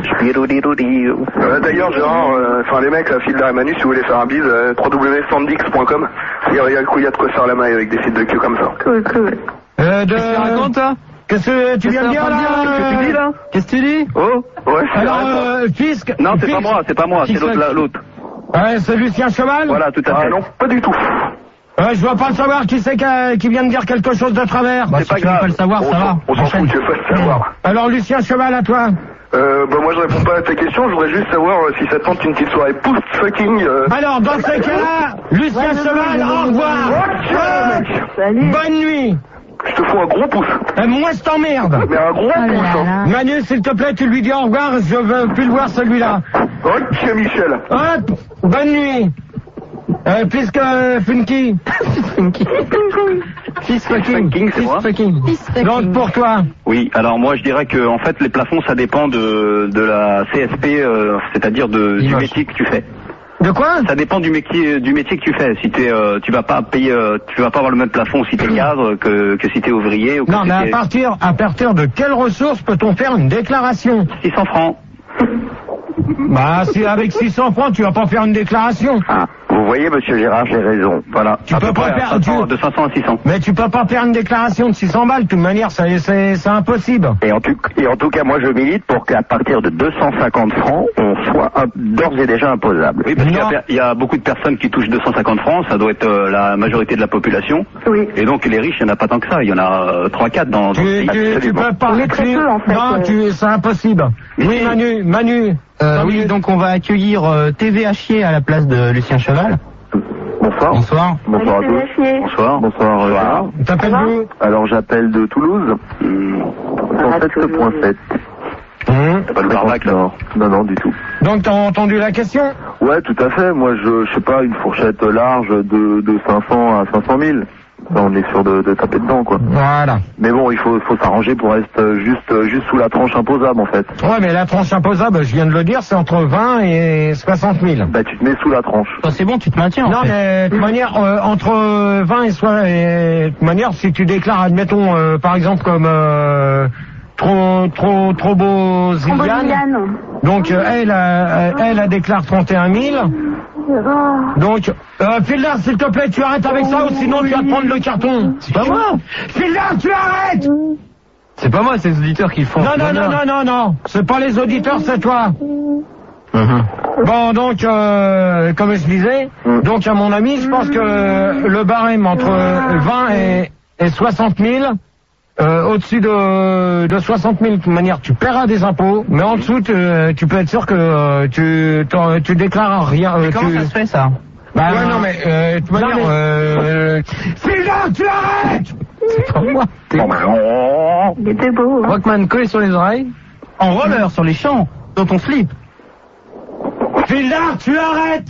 S8: Euh, D'ailleurs, Gérard, euh, enfin les mecs, la file et Manu, si vous voulez faire un bise, euh, w w w point sandix point com. Il y, a- il y a il y a de quoi faire la maille avec des sites de cul comme ça.
S7: Cool, cool.
S2: Euh, de...
S1: Qu'est-ce que tu racontes, toi?
S2: Qu'est-ce que tu viens de dire, là?
S1: Qu'est-ce que tu dis, là? Qu'est-ce que tu dis?
S6: Oh
S8: Ouais, c'est
S2: Alors,
S8: vrai, ça.
S2: euh, Fisc...
S6: Non, c'est
S2: Fisc-
S6: pas moi, c'est pas moi, c'est
S1: Fisc-
S6: l'autre là, l'autre.
S2: Ouais, c'est Lucien Cheval.
S6: Voilà, tout à
S8: Ah
S6: fait.
S8: non, pas du tout.
S2: Ouais, je veux pas le savoir qui c'est qui, qui vient de dire quelque chose de travers.
S1: Bah,
S6: C'est
S1: si
S6: pas
S1: tu veux
S6: grave.
S1: pas le savoir,
S8: On
S1: ça va.
S8: s'en- on s'en
S1: Enchaîne.
S8: fout, tu veux pas le savoir.
S2: Alors, Lucien Cheval, à toi.
S8: Euh, bah moi je réponds pas à ta question, je voudrais juste savoir euh, si ça te tente une petite soirée post-fucking... Euh...
S2: Alors, dans ces cas-là, Lucien Cheval, au revoir.
S8: mec.
S7: Salut.
S2: Bonne nuit.
S8: Je te fous un gros pouce,
S2: Euh, moi, je t'emmerde.
S8: mais un gros
S4: Oh là
S8: pouce, hein.
S4: là.
S2: Manu, s'il te plaît, tu lui dis au revoir, je veux plus le voir, celui-là.
S8: Ok Michel.
S2: Hop, bonne nuit. Euh, puisque euh, Funky.
S1: Fils fucking.
S6: Fucking, c'est
S1: Fils
S6: moi.
S1: fucking.
S2: Donc pour toi.
S6: Oui, alors moi je dirais que en fait les plafonds ça dépend de, de la C S P, euh, c'est-à-dire de, du
S1: Image.
S6: métier que tu fais.
S2: De quoi?
S6: Ça dépend du métier du métier que tu fais. Si t'es, euh, tu vas pas payer, euh, tu vas pas avoir le même plafond si t'es cadre que, que si t'es ouvrier ou que
S2: Non,
S6: si
S2: mais à
S6: t'es
S2: partir, à partir de quelle ressource peut-on faire une déclaration?
S6: six cents francs.
S2: Bah, si avec six cents francs, tu vas pas faire une déclaration.
S3: Ah, vous voyez, monsieur Gérard, j'ai raison. Voilà.
S2: Tu
S6: À
S2: peux
S6: peu
S2: pas
S6: près,
S2: faire,
S6: à cinq cents,
S2: tu-
S6: de cinq cents à six cents.
S2: mais tu peux pas faire une déclaration de six cents balles. De toute manière, ça- c'est c'est impossible.
S3: Et en, tout, et en tout cas, moi, je milite pour qu'à partir de deux cent cinquante francs, on soit un- d'ores et déjà imposable.
S6: Oui, parce qu'il y a
S2: Non.
S6: per- il y, a beaucoup de personnes qui touchent deux cent cinquante francs, ça doit être euh, la majorité de la population.
S7: Oui.
S6: Et donc les riches, il n'y en a pas tant que ça, il y en a trois quatre dans, dans
S2: Tu,
S6: le pays.
S2: tu, tu
S3: absolument.
S2: peux parler de
S7: Très
S2: plus.
S7: peu, en fait,
S2: Non,
S7: euh.
S2: tu, c'est impossible.
S6: Mais
S2: Oui,
S6: si.
S2: Manu, Manu.
S5: Euh,
S2: Cinq
S5: oui,
S2: minutes.
S5: donc on va accueillir euh, T V Hachier à la place de Lucien Cheval.
S3: Bonsoir.
S5: Bonsoir.
S3: Bonsoir à
S7: Salut,
S3: tous.
S7: Téléchier.
S3: Bonsoir. Bonsoir. Gérard.
S2: T'appelles d'où?
S3: Alors, j'appelle de Toulouse. cent sept point sept.
S2: Hum.
S6: Pas le barbac là.
S3: Non, non, non, du tout.
S2: Donc t'as entendu la question?
S3: Ouais, tout à fait. Moi, je, je sais pas, une fourchette large de, de cinq cents à cinq cent mille. Ça, on est sûr de, de taper dedans, quoi.
S2: Voilà.
S3: Mais bon, il faut, faut s'arranger pour rester juste, juste sous la tranche imposable, en fait.
S2: Ouais, mais la tranche imposable, je viens de le dire, c'est entre vingt et soixante mille.
S3: Bah, tu te mets sous la tranche.
S5: Toi, c'est bon, tu te maintiens. en
S2: Non,
S5: fait.
S2: mais de toute manière, euh, entre vingt et soixante, et, de toute manière, si tu déclares, admettons, euh, par exemple, comme euh, trop, trop, trop beau Ziliane,
S7: Liliane.
S2: donc euh, elle, euh, elle, elle déclare trente et un mille, Donc, euh, Fielder, s'il te plaît, tu arrêtes avec ça ou sinon tu vas te prendre le carton.
S1: C'est pas moi.
S2: Fielder, tu arrêtes.
S1: C'est pas moi, c'est les auditeurs qui le font.
S2: Non, non, non, non, non, non. C'est pas les auditeurs, c'est toi. Mm-hmm. Bon, donc, euh, comme je disais, donc à mon avis, je pense que le barème entre vingt et, et soixante mille, euh, au-dessus de, de soixante mille, de toute manière, tu paieras des impôts, mais en dessous, tu, tu peux être sûr que euh, tu, tu déclares rien. Euh,
S5: Comment
S2: tu...
S5: ça se fait, ça?
S2: Bah ouais, non, mais, euh, de toute manière, mais... euh... Fielder, tu arrêtes.
S1: C'est pas moi.
S7: Il était beau. Hein.
S1: Rockman, collé sur les oreilles.
S5: En roller, sur les champs, dans ton slip.
S2: Fielder, tu arrêtes.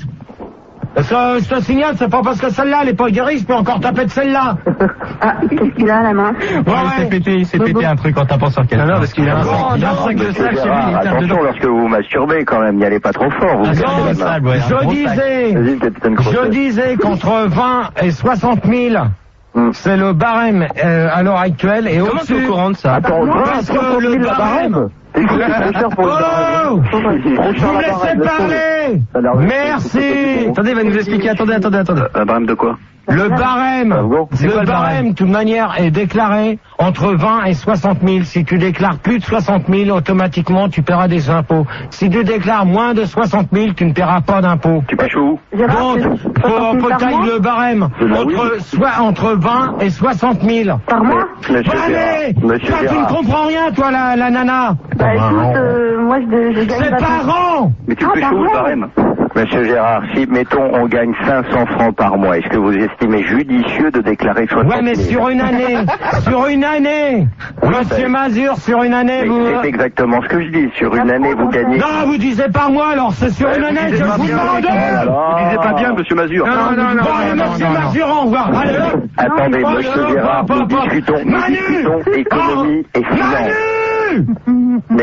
S2: Ça, je te signale, c'est pas parce que celle-là, elle est pas guérie, je peux encore taper de celle-là.
S7: Ah, qu'est-ce qu'il a à la main?
S2: Ouais,
S5: Ouais, il s'est pété, il s'est pété un truc en tapant sur quelqu'un.
S1: Non, non, parce qu'il a un sac, il a un sac de
S3: Monsieur
S1: sac chez lui,
S3: Gérard,
S1: il tape
S3: attention
S1: dedans.
S3: lorsque vous vous masturbez quand même, n'y allez pas trop fort. Vous
S2: Ah,
S3: cassez
S2: non,
S3: la
S2: c'est
S3: main.
S5: sale, ouais, un
S2: Je
S5: gros
S2: disais,
S3: Vas-y, capitaine
S2: je
S3: Crochet.
S2: disais qu'entre vingt et soixante mille,
S3: Hmm.
S2: c'est le barème euh, à l'heure actuelle et
S1: Comment tu es
S2: au-dessus.
S1: au courant de ça?
S3: Attends,
S2: Parce que le barème.
S3: C'est trop cher pour le barème.
S2: Oh,
S3: Trop
S2: vous
S3: cher
S2: me
S3: la
S2: laissez
S3: barème,
S2: parler.
S3: Ça a l'air de-
S2: Merci.
S1: Attendez, il va nous expliquer. Attendez, attendez, attendez.
S6: Un barème de quoi?
S2: Le barème,
S1: C'est quoi
S2: le
S1: le barème
S2: barème, de toute manière, est déclaré entre vingt et soixante mille. Si tu déclares plus de soixante mille, automatiquement, tu paieras des impôts. Si tu déclares moins de soixante mille, tu ne paieras pas d'impôts.
S6: Tu pêches où?
S7: Gérard,
S2: Donc,
S7: c'est-
S2: faut,
S7: soixante mille
S2: faut
S7: par
S2: tailler
S7: mois
S2: le barème entre, soit entre vingt et soixante mille.
S7: Par mois?
S3: Monsieur
S2: Bon, allez,
S3: Gérard, Monsieur
S2: toi, tu ne
S3: Gérard.
S2: comprends rien, toi, la, la nana.
S7: Bah écoute, euh, moi je, je gagne
S2: C'est
S7: pas
S2: par an.
S6: Mais tu
S7: Ah,
S6: pêches
S7: par
S6: où le
S7: mois.
S6: barème?
S3: Monsieur Gérard, si, mettons, on gagne cinq cents francs par mois, est-ce que vous estimez judicieux de déclarer soixante mille?
S2: Ouais, mais sur une année, sur une année, Monsieur Mazur, sur une année,
S3: Mais
S2: vous...
S3: c'est exactement ce que je dis. Sur une année, vous gagnez...
S2: Non, vous disiez par mois, alors c'est sur une année, je vous demande.
S6: Vous disiez pas bien, monsieur Mazur.
S2: Non, non, non, non, non, Monsieur Mazur, au revoir. Allez, hop.
S3: Attendez,
S2: Non,
S3: monsieur
S2: non,
S3: Gérard,
S2: pas,
S3: nous
S2: pas, pas.
S3: discutons, nous
S2: Manu.
S3: discutons économie et finance.
S2: Manu.
S3: Mais...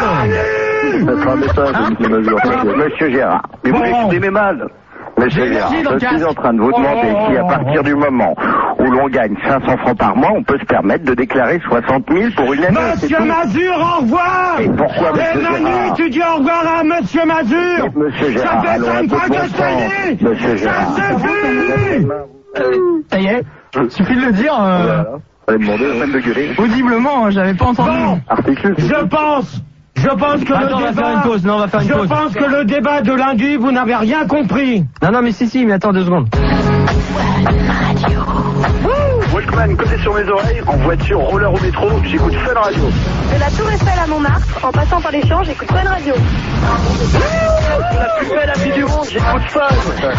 S2: Manu.
S3: Ça sera un message, monsieur Mazur. Monsieur Gérard.
S6: Mais vous
S2: Bon.
S6: l'exprimez mal.
S3: Monsieur
S2: J'ai
S3: Gérard,
S2: dit dans le
S3: je suis
S2: casque.
S3: en train de vous demander
S2: Oh,
S3: si à
S2: oh,
S3: partir
S2: oh.
S3: du moment où l'on gagne cinq cents francs par mois, on peut se permettre de déclarer soixante mille pour une année. c'est
S2: Monsieur
S3: tout.
S2: Mazur, au revoir.
S3: Et pourquoi,
S2: Et
S3: monsieur
S2: Manu,
S3: Gérard
S2: tu dis au revoir à Monsieur Mazur.
S3: Monsieur
S2: Ça
S3: Gérard,
S2: fait
S3: allons un
S2: cinq
S3: peu
S2: fois
S3: de
S2: que
S3: bon
S2: je te dis.
S3: sens. Monsieur
S2: Ça
S3: Gérard.
S2: suffit.
S5: Ça y est, suffit de le dire, euh,
S3: Voilà. Allez demander, même de gueuler.
S5: audiblement, hein, j'avais pas entendu.
S2: Bon,
S3: Article.
S2: je pense, je pense que
S1: Attends, on
S2: le
S1: va
S2: débat...
S1: faire une pause. Non, on va faire une
S2: Je
S1: pause.
S2: pense que le débat de lundi, vous n'avez rien compris.
S1: Non, non, mais si, si, mais attends deux secondes.
S8: Walkman, côté sur mes oreilles, en voiture, roller au métro, j'écoute Fun Radio.
S7: De la Tour Eiffel à Montmartre, en passant par les champs, j'écoute Fun Radio.
S8: La plus belle appli du monde, j'écoute Fun.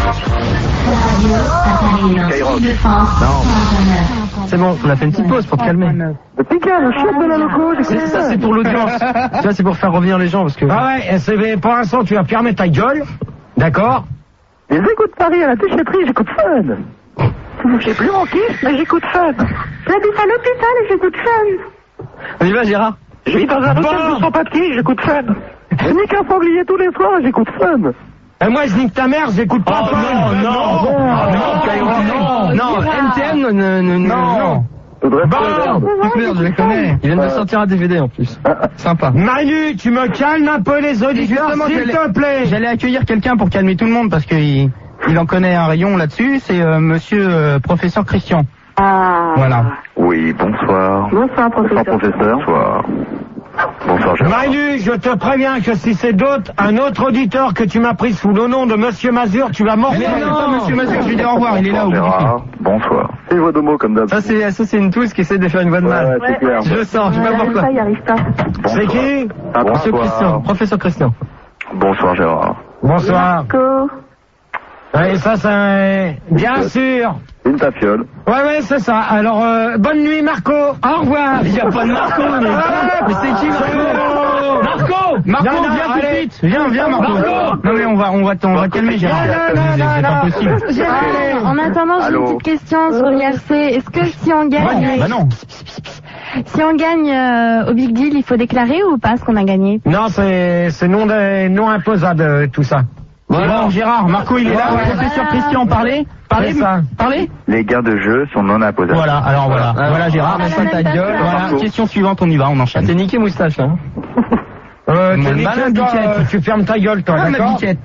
S8: Skyrock.
S1: C'est bon, on a fait une petite pause pour te calmer.
S7: Le Pika, le chef de la loco,
S1: C'est- Ça, c'est pour l'audience. Tu vois, c'est pour faire revenir les gens parce que.
S2: Ah ouais, et c'est- pour l'instant, tu vas fermer ta gueule, d'accord?
S7: Les écoutes Paris à la déchetterie, j'écoute Fun. J'ai plus mon kiff, mais j'écoute Fun. J'habite à l'hôpital et j'écoute Fun.
S1: On y va, Gérard.
S7: Je vis dans un hôtel
S2: Bon.
S7: de sans papier, j'écoute Fun. Je nique un sanglier tous les soirs, j'écoute Fun.
S2: Et moi, je nique ta mère, j'écoute pas
S1: Oh,
S2: Fun.
S1: non, non, non, Skyrock, non, non, M T M, non, non, non, non.
S3: Faudrait
S2: Bon.
S3: pas-
S5: Merde, je les connais.
S1: Il vient de sortir un D V D en plus.
S5: Sympa.
S2: Manu, tu me calmes un peu les auditeurs,
S5: Justement,
S2: s'il
S5: j'allais-
S2: te plaît.
S5: J'allais accueillir quelqu'un pour calmer tout le monde parce qu'il il en connaît un rayon là-dessus. C'est euh, monsieur euh, professeur Christian.
S7: Ah.
S5: Voilà.
S3: Oui, bonsoir.
S7: Bonsoir, professeur.
S3: Bonsoir, professeur. Bonsoir. Bonsoir, Gérard.
S2: Manu, je te préviens que si c'est d'autres, un autre auditeur que tu m'as pris sous le nom de Monsieur Mazur, tu vas
S5: Mais
S2: morfler.
S5: non, c'est pas monsieur Mazur, je lui dis au revoir, il est là au bout du fil.
S3: Gérard, bonsoir. C'est une voix de mots comme d'hab.
S1: Ça, c'est, ça, c'est une touche qui essaie de faire une voix de
S3: Ouais,
S1: mal.
S3: ouais, c'est clair.
S1: Je le sens, je sais pas
S7: Il arrive
S1: pourquoi.
S7: pas, il arrive pas.
S2: C'est qui?
S1: Monsieur
S3: Bonsoir.
S1: Christian, professeur Christian.
S3: Bonsoir, Gérard.
S2: Bonsoir.
S7: Marco.
S2: Oui, ça, c'est... Bien sûr.
S3: Une tafiole.
S2: Ouais, ouais, c'est ça. Alors, euh, bonne nuit, Marco. Au revoir.
S1: Il n'y a pas de Marco, mais, mais c'est qui Marco?
S2: Marco
S5: Marco,
S2: Non, non,
S5: viens tout de
S2: allez.
S5: suite. Viens, viens, Marco.
S2: Marco.
S5: Non mais on va, on va, on va calmer Gérard.
S2: Non, non,
S5: C'est
S2: non,
S5: c'est
S2: non,
S5: pas possible.
S4: Gérard, en attendant, j'ai une
S3: Allô
S4: petite question sur l'I R C. Est-ce que si on gagne,
S5: Bah non.
S4: si on gagne euh, au Big Deal, il faut déclarer ou pas ce qu'on a gagné?
S2: Non, c'est c'est non, de- non imposable, euh, tout ça.
S5: Bon, Gérard, Marco il est là.
S2: Ouais.
S5: Professeur Christian, parlez. Parlez,
S2: C'est ça.
S5: parlez.
S3: Les gains de jeu sont non imposables.
S5: Voilà, alors voilà. Voilà Gérard,
S4: Ah,
S5: mets ça ta
S4: la
S5: gueule.
S4: même
S5: Voilà,
S3: date.
S5: question suivante, on y va, on
S1: Ah,
S5: enchaîne.
S1: t'es niqué moustache, là.
S2: Euh,
S5: Mon
S2: t'es niqué,
S5: malin
S2: toi,
S5: biquette.
S2: euh, tu fermes ta gueule, toi,
S5: Ah, ma
S2: d'accord?
S5: biquette.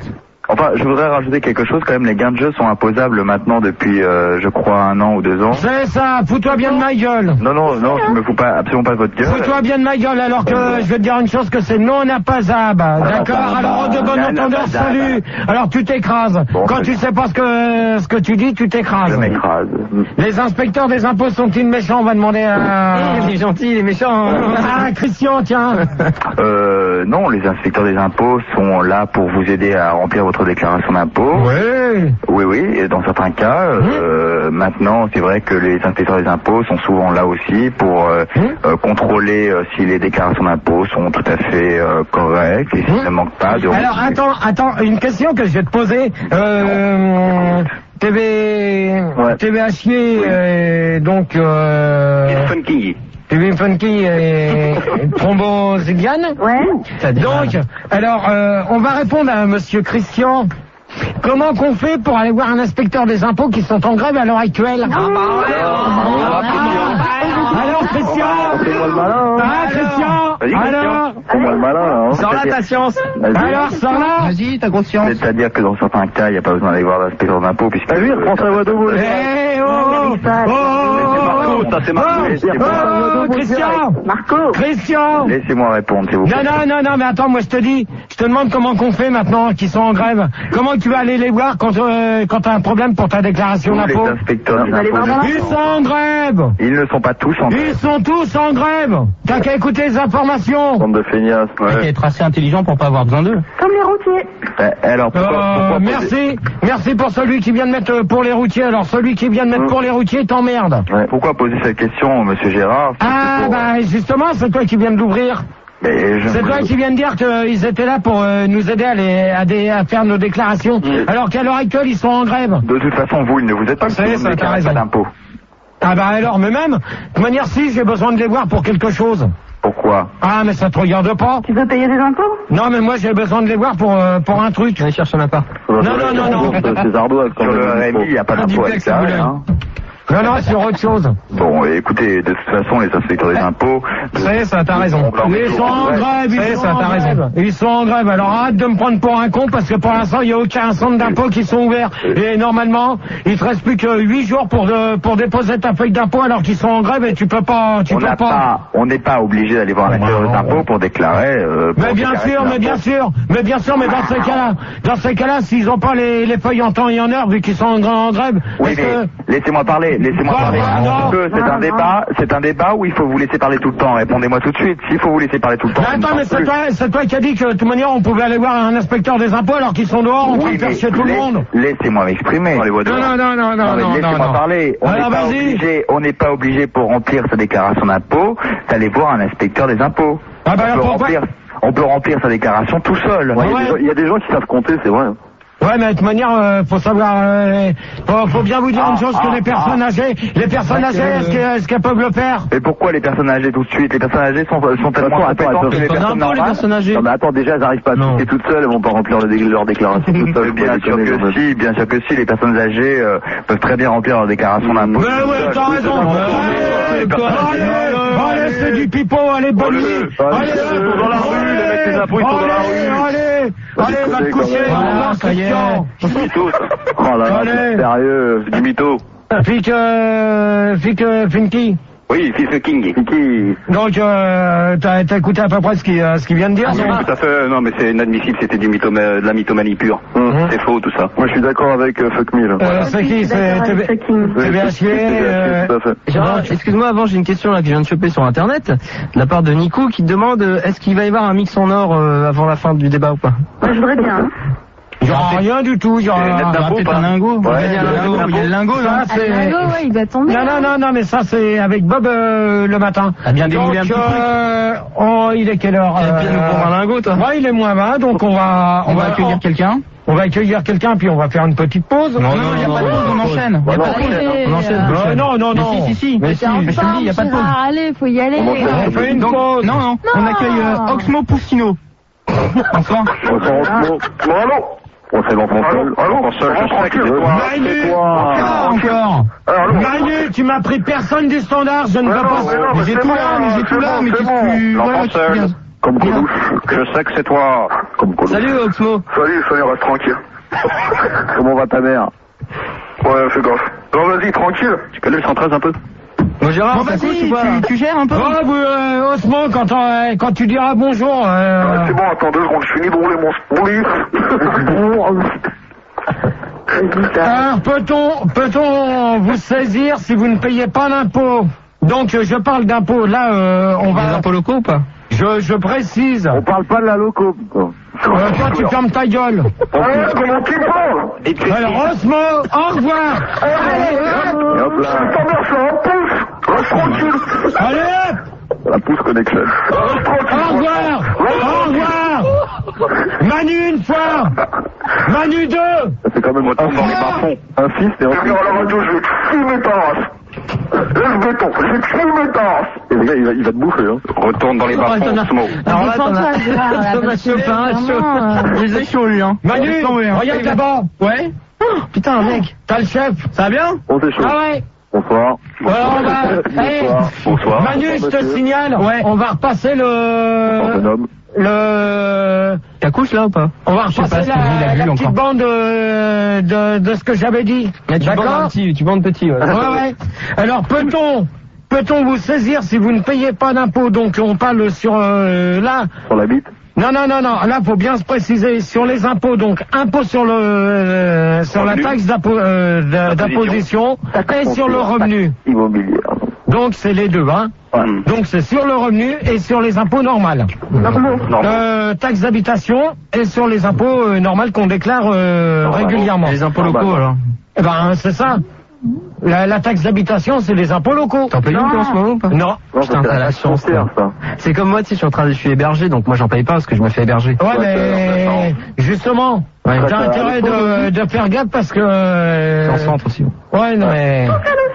S3: Enfin, je voudrais rajouter quelque chose quand même. Les gains de jeu sont imposables maintenant depuis, euh, je crois, un an ou deux ans.
S2: C'est ça, fous-toi bien de ma gueule.
S3: Non, non, non, je me fous pas, absolument pas de votre gueule.
S2: Fous-toi bien de ma gueule, alors que je vais te dire une chose, que c'est non imposable. D'accord? Alors, de bon entendeur, salut. Alors, tu t'écrases.
S3: Bon,
S2: Quand tu sais pas ce que, ce que tu dis, tu t'écrases.
S3: Je m'écrase.
S2: Les inspecteurs des impôts sont-ils méchants? On va demander à...
S1: Il est gentil, il est méchant.
S2: Ah, Christian, tiens.
S3: Euh, non, les inspecteurs des impôts sont là pour vous aider à remplir votre déclaration d'impôt.
S2: Oui.
S3: Oui, oui, et dans certains cas, euh, maintenant, c'est vrai que les inspecteurs des impôts sont souvent là aussi pour euh, euh, contrôler euh, si les déclarations d'impôts sont tout à fait euh, correctes et s'il ne manque pas de...
S2: Alors, attends, attends, une question que je vais te poser. Euh, T V...
S3: Ouais.
S2: T V Hachier, euh, donc... Euh,
S6: Funky.
S2: T V Funky et Thrombozyliane.
S7: Ouais.
S2: Donc, alors, euh, on va répondre à monsieur Christian. Comment qu'on fait pour aller voir un inspecteur des impôts qui sont en grève à l'heure actuelle? Ah, bah ouais, ah, alors, Christian.
S3: Fais-moi le malin.
S2: Ah, Christian.
S3: Vas-y,
S2: Alors.
S3: Fais-moi le malin. Hein.
S1: Sors là ta science.
S2: Alors, sors là.
S5: Vas-y, t'as conscience.
S3: C'est-à-dire que dans certains cas, il n'y a pas besoin d'aller voir l'inspecteur d'impôts puisque...
S8: Ah oui, reprends sa voix de vous.
S2: Eh, oh, oh, oh,
S6: Ça, c'est Marco.
S2: oh, Christian.
S7: Marco.
S2: Christian.
S3: Laissez-moi répondre, s'il vous plaît.
S2: Non, non, non, non, mais attends, moi je te dis, je te demande comment qu'on fait maintenant, qu'ils sont en grève. Comment tu vas aller les voir quand, euh, quand t'as un problème pour ta déclaration
S3: Tous les
S2: d'impôt?
S3: inspecteurs des
S7: Vous allez voir
S3: impôts,
S7: dans la-
S2: Ils sont en grève.
S3: ils ne sont pas tous en
S2: Ils
S3: grève.
S2: sont tous en grève. T'as qu'à écouter les informations.
S3: Bande de feignasses.
S5: Il faut être assez intelligent pour pas avoir besoin d'eux.
S7: Comme les routiers.
S3: Eh, alors, pourquoi,
S2: Euh,
S3: pourquoi poser-
S2: merci, merci pour celui qui vient de mettre euh, pour les routiers. Alors celui qui vient de mettre pour les routiers t'emmerde.
S3: Ouais, pourquoi poser cette question, monsieur Gérard?
S2: Ah
S3: Pour-
S2: bah justement, c'est toi qui viens de l'ouvrir.
S3: Mais je
S2: C'est toi qui viens de dire qu'ils étaient là pour euh, nous aider à, les, à, des- à faire nos déclarations. Alors qu'à l'heure actuelle, ils sont en grève.
S3: De toute façon, vous, ils ne vous êtes pas
S2: Ça y est,
S3: vous ne
S2: ça, t'as
S3: déclarez
S2: raison.
S3: pas d'impôt.
S2: Ah bah alors, mais même, de toute manière, si, j'ai besoin de les voir pour quelque chose.
S3: Pourquoi?
S2: Ah, mais ça te regarde pas.
S7: Tu veux payer des impôts?
S2: Non, mais moi, j'ai besoin de les voir pour, euh, pour un truc.
S1: Allez chercher un appart.
S2: Non, non, non, non.
S3: Sur le R M I, il n'y a pas d'impôt avec ça. Hein.
S2: Non, non, sur autre chose.
S3: Bon, écoutez, de toute façon, les inspecteurs des impôts...
S2: Ça y est, ça, t'as raison. Ils sont en grève, ils sont en grève. Ils sont en grève. Alors arrête de me prendre pour un con parce que pour l'instant, il n'y a aucun centre d'impôt qui sont ouverts. Et normalement, il te reste plus que huit jours pour de, pour déposer ta feuille d'impôt alors qu'ils sont en grève et tu peux pas, tu
S3: On
S2: peux
S3: n'a
S2: pas.
S3: pas, on n'est pas obligé d'aller voir l'inspecteur des impôts pour déclarer... euh, pour
S2: Mais bien
S3: déclarer
S2: sûr,
S3: ses
S2: mais bien
S3: impôts.
S2: sûr, mais bien sûr, mais dans ces cas-là, dans ces cas-là, s'ils n'ont pas les, les feuilles en temps et en heure, vu qu'ils sont en, en grève,
S3: Oui,
S2: est-ce
S3: mais
S2: que...
S3: laissez-moi parler, laissez-moi
S2: Non,
S3: parler.
S2: non,
S3: Un
S2: non.
S3: petit peu, c'est
S7: Non,
S3: un
S7: non.
S3: débat, c'est un débat où il faut vous laisser parler tout le temps. Répondez-moi tout de suite. S'il faut vous laisser parler tout le temps.
S2: Mais
S3: je ne
S2: attends,
S3: parle
S2: mais c'est
S3: plus.
S2: toi, c'est toi qui as dit que de toute manière on pouvait aller voir un inspecteur des impôts alors qu'ils sont dehors en train
S3: Oui,
S2: de faire
S3: mais
S2: chier tout le
S3: laisse-
S2: monde.
S3: Laissez-moi m'exprimer.
S2: Non, non, non, non, non,
S3: Non, mais
S2: non,
S3: laissez-moi
S2: non.
S3: parler. On n'est
S2: Alors,
S3: pas
S2: vas-y.
S3: obligé, on n'est pas obligé pour remplir sa déclaration d'impôt d'aller voir un inspecteur des impôts.
S2: Ah bah
S3: on,
S2: alors
S3: peut
S2: pourquoi
S3: remplir, on peut remplir sa déclaration tout seul.
S2: Ouais,
S3: Il y a des gens qui savent compter, c'est vrai.
S2: Ouais, mais de toute manière, euh, faut savoir, euh, faut, faut bien vous dire
S3: Ah,
S2: une chose que
S3: ah,
S2: les personnes
S3: ah.
S2: âgées, les personnes
S3: Ouais,
S2: âgées,
S3: euh,
S2: est-ce qu'elles est-ce qu'elles peuvent le faire?
S3: Et pourquoi les personnes âgées tout de suite? Les personnes âgées sont, sont tellement
S8: Attends, attends,
S3: compétentes
S8: attends,
S3: que les
S1: pas
S3: personnes
S1: d'impôt, les
S3: normales.
S1: personnes âgées.
S8: Non mais attends, déjà elles n'arrivent pas à
S1: Non.
S8: piquer toutes seules, elles vont pas remplir le dé- leur déclaration toutes seules.
S3: Bien sûr que si, bien sûr que si, les personnes âgées euh, peuvent très bien remplir leur déclaration d'impôt.
S2: Mais ouais, t'as raison. Allez, allez, allez, c'est du pipeau, allez, bonne nuit. Allez,
S8: ils sont dans la rue, les mecs des impôts, ils sont dans la rue.
S2: Allez, allez, allez, va te coucher.
S5: Voilà, ça y est.
S6: Du mytho, ça.
S8: Oh là là,
S2: Allez.
S8: c'est sérieux.
S6: Du mytho.
S2: Fic, euh, Fic, euh, Finky.
S6: Oui, fils de King.
S8: Qui
S2: Donc, euh, t'as t'as écouté à peu près ce qu'il euh, ce qu'il vient de dire,
S6: Oui,
S2: non?
S6: tout à fait. Non, mais c'est inadmissible. C'était du mytho, de la mythomanie pure.
S2: Mhm.
S6: C'est faux, tout ça.
S8: Moi je suis d'accord avec euh, Fuck Me là.
S2: Euh, c'est qui? C'est T V H P, euh,
S8: Tout à fait.
S1: Gérard, excuse-moi, avant j'ai une question là que je viens de choper sur internet, de la part de Nico qui demande euh, est-ce qu'il va y avoir un mix en or euh, avant la fin du débat ou pas?
S7: Moi, je voudrais bien. Hein.
S2: Il y aura rien du tout, il y aura
S6: C'est net
S2: rien.
S6: d'impôt,
S5: Peut-être
S6: pas
S5: un lingot.
S3: Ouais,
S5: il y a
S3: le
S5: un lingot.
S3: lingot.
S5: Il y a le lingot, là.
S2: Ça, c'est...
S4: Alago, ouais, il doit tomber.
S2: Non, non, non, non, mais ça c'est avec Bob euh, le matin.
S5: Ah, bien
S2: Donc,
S5: démêlé un petit
S2: euh, oh, il est quelle heure?
S1: Il a bien nous prendre un lingot, toi.
S2: Ouais, il est moins vingt, donc on va...
S5: On va accueillir quelqu'un.
S2: On va accueillir quelqu'un, puis on va faire une petite pause.
S5: Non, non, il n'y a pas de pause, on enchaîne. Il n'y a pas de pause.
S4: Allez,
S5: On enchaîne.
S4: euh,
S2: Euh, non, non,
S5: Mais
S2: non.
S5: si, si, si.
S2: Mais
S5: Mais
S2: si,
S5: si, mais je te le dis, il n'y a pas de pause.
S4: Gérard, allez, faut y aller.
S2: On fait une
S5: Donc,
S2: pause.
S5: non, non, on accueille euh, Oxmo Poussino. Enfin.
S8: On s'en rend Bon allô.
S3: On fait l'enfant seul.
S8: Allô,
S3: seul, je sais que c'est toi.
S2: Manu,
S3: C'est toi.
S5: Ah, encore.
S8: Alors,
S2: Manu, tu m'as pris personne du standard, je ne veux
S8: Mais non,
S2: pas...
S8: mais non,
S5: Mais j'ai
S8: c'est
S5: tout
S8: bon,
S5: là, mais j'ai
S8: c'est
S5: tout là,
S8: bon,
S5: mais
S8: c'est
S5: qu'est-ce
S8: bon.
S5: que tu...
S6: L'enfant
S5: Voilà, tu
S6: seul.
S5: viens.
S8: Comme Coluche.
S6: Je sais que c'est toi.
S8: Comme Coluche.
S1: Salut Oxmo.
S8: Salut, salut, reste tranquille.
S3: Comment va ta mère?
S8: Ouais, fais gaffe. Non, vas-y, tranquille.
S6: Tu connais le cent treize un peu?
S1: Bon, Gérard,
S5: Bon,
S1: ça
S5: vas-y,
S1: couche
S5: tu,
S1: ou pas là
S5: tu gères un peu.
S2: Oh, vous, euh, Osmo, quand, euh, quand tu diras bonjour, euh...
S8: Ouais, c'est bon, attends deux secondes, je finis de rouler mon split.
S2: Alors, peut-on, peut-on vous saisir si vous ne payez pas d'impôts? Donc, euh, je parle d'impôts. Là, euh, on va...
S1: Des impôts locaux ou pas?
S2: Je, je précise.
S3: On parle pas de la loco, putain.
S2: Euh, toi, tu fermes ta gueule.
S8: Ouais, comment tu parles?
S2: Alors, Osmo, au revoir.
S8: Allez,
S3: Et hop là,
S8: ta mère, c'est un pouce. Reste tranquille.
S2: Allez, hop.
S3: la pouce connection.
S8: Reste tranquille.
S2: Au revoir. Au revoir. Manu une fois. Manu deux.
S3: C'est quand même
S6: Retourne dans les bas-fonds.
S3: un fils et
S8: Je
S3: un
S8: vais venir à la radio, je vais te fumer ta race. Lève béton, je vais te fumer ta race.
S3: Et le gars, il va, il va te bouffer, hein.
S6: Retourne dans les bas-fonds, Osmo.
S1: Alors là, t'en
S4: Défends-toi,
S1: as...
S4: Gérard, là,
S1: t'en as
S4: parce que
S1: chopé un,
S4: vraiment,
S1: chaud.
S4: euh,
S5: Il est chaud, lui, hein.
S2: Manu,
S5: Laisse tomber, hein.
S2: regarde là-bas. Ouais.
S1: Putain, mec.
S2: T'as le chef.
S1: Ça va bien?
S3: On c'est chaud.
S2: Ah ouais.
S3: Bonsoir.
S2: Alors, on va... Allez.
S3: Bonsoir.
S6: Bonsoir.
S2: Manu, je te signale. Ouais. On va repasser le...
S3: Bonhomme.
S2: Le...
S1: T'as couche là ou pas?
S2: On va
S5: sais pas
S2: repasser
S5: si lui, il a
S2: la,
S5: vu
S2: la petite
S5: encore.
S2: bande de, de, de ce que j'avais dit.
S1: Mais tu bandes un
S2: D'accord?
S1: petit, tu bandes petit, ouais.
S2: Ouais, ouais. Alors, peut-on... Peut-on vous saisir si vous ne payez pas d'impôts? Donc, on parle sur... Euh, là...
S3: Sur la bite.
S2: Non, non, non, non. Là, faut bien se préciser sur les impôts. Donc, impôt sur le, euh, sur la
S6: Revenu.
S2: taxe d'impo- euh, d'a- d'imposition et sur le revenu.
S3: Immobilier.
S2: Donc, c'est les deux, hein.
S3: Ouais.
S2: Donc, c'est sur le revenu et sur les impôts normales.
S8: Normaux.
S2: Euh, taxe d'habitation et sur les impôts euh, normaux qu'on déclare euh, régulièrement.
S1: Les impôts
S3: Ah, bah,
S1: locaux,
S3: bah.
S1: alors.
S2: Eh ben, c'est ça. La, la taxe d'habitation, c'est les impôts locaux.
S1: T'en payes une toi, en ce moment ou pas?
S2: Non.
S3: Non,
S1: Putain,
S3: c'est
S1: t'as la
S3: taxe
S1: chance,
S3: foncière, ça.
S1: C'est comme moi, tu sais, je suis en train de, je suis hébergé, donc moi j'en paye pas parce que je me fais héberger.
S2: Ouais,
S3: Ouais,
S2: mais justement,
S1: Ouais.
S2: j'ai intérêt de, de faire gaffe parce que...
S1: C'est
S2: Euh,
S1: en centre aussi.
S2: ouais, non, mais...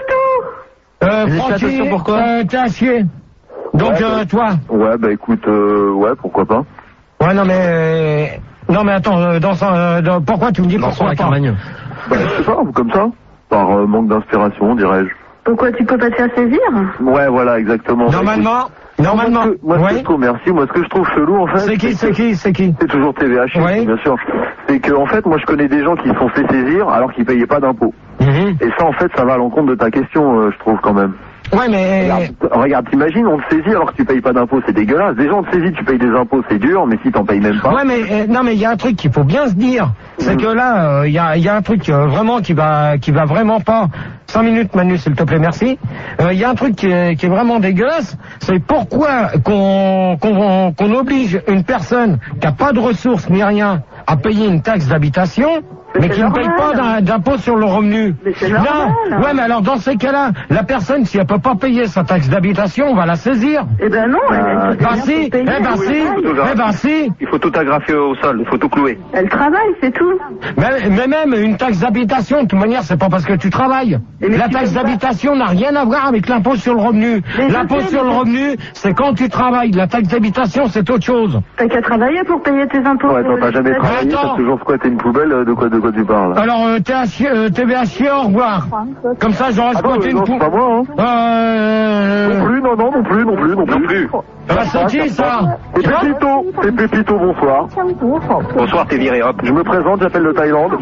S2: Euh,
S1: Mais
S2: Francky,
S1: attention, pourquoi
S2: euh, t'es à chier. Donc,
S3: Ouais,
S2: euh,
S3: bah-
S2: toi...
S3: Ouais, bah écoute, euh, ouais, pourquoi pas.
S2: Ouais, non, mais... Non, mais attends, euh, dans son, euh, dans- pourquoi tu me dis
S1: Dans son
S2: pourquoi
S1: la
S2: pas?
S1: Carmagne.
S3: Bah, je sais pas, comme ça. Par euh, manque d'inspiration, dirais-je.
S7: Pourquoi tu peux pas te faire saisir?
S3: Ouais, voilà, exactement.
S2: Normalement,
S3: Bah,
S2: normalement,
S3: écoute, moi, ce que- moi, ce que
S2: ouais.
S3: je trouve, merci, moi, ce que je trouve chelou, en fait.
S2: C'est qui, c'est
S3: que-
S2: qui, c'est qui?
S3: C'est toujours T V H,
S2: Ouais.
S3: bien sûr. C'est que, en fait, moi, je connais des gens qui se sont fait saisir alors qu'ils payaient pas d'impôts.
S2: Mhm.
S3: Et ça, en fait, ça va à l'encontre de ta question, euh, je trouve, quand même.
S2: Ouais, mais...
S3: Regarde, regarde, t'imagines, on te saisit alors que tu payes pas d'impôts, c'est dégueulasse. Déjà, on te saisit, tu payes des impôts, c'est dur, mais si t'en payes même pas.
S2: Ouais, mais euh, non, mais il y a un truc qu'il faut bien se dire, c'est que là, il y, a, y a un truc euh, vraiment qui va, qui va vraiment pas. Cinq minutes, Manu, s'il te plaît, merci. Il y a un truc qui est, qui est vraiment dégueulasse, c'est pourquoi qu'on qu'on qu'on oblige une personne qui a pas de ressources ni rien à payer une taxe d'habitation, mais
S7: c'est
S2: qui ne paye
S7: normal.
S2: pas d'un- d'impôt sur le revenu.
S7: Mais c'est
S2: non,
S7: normal.
S2: ouais, mais alors dans ces cas-là, la personne, si elle peut pas payer sa taxe d'habitation, on va la saisir.
S7: Eh ben non, elle, elle peut
S2: Bah
S7: rien
S2: si,
S7: pour
S2: eh
S7: payer,
S2: ben
S7: elle
S2: si,
S7: travaille.
S2: eh ben si.
S6: Il faut tout agrafer au sol, il faut tout clouer.
S7: Elle travaille, c'est tout.
S2: Mais, mais même une taxe d'habitation, de toute manière, c'est pas parce que tu travailles.
S7: Et mais
S2: La
S7: tu
S2: taxe
S7: peux pas-
S2: d'habitation n'a rien à voir avec l'impôt sur le revenu.
S7: Mais je
S2: L'impôt
S7: sais,
S2: sur
S7: mais
S2: le
S7: c'est-
S2: revenu, c'est quand tu travailles. La taxe d'habitation, c'est autre chose.
S7: T'as qu'à travailler pour payer tes impôts.
S3: Ouais, attends, t'as jamais travaillé,
S2: attends.
S3: t'as toujours squatté une poubelle, euh, de quoi, de quoi tu parles?
S2: Alors, euh, t'es à chier, euh, T V à chier, au revoir. Comme ça, j'aurais
S3: Ah non,
S2: squatté
S3: mais
S2: une
S3: non, c'est
S2: pou-
S3: pas moi, hein.
S2: Euh...
S3: Non plus, non, non, non plus, non plus, non plus.
S6: Non plus.
S2: Bah, c'est qui, ça?
S3: C'est Pépito, c'est Pépito, bonsoir.
S6: Bonsoir, t'es viré, hop.
S3: Je me présente, j'appelle de Thaïlande.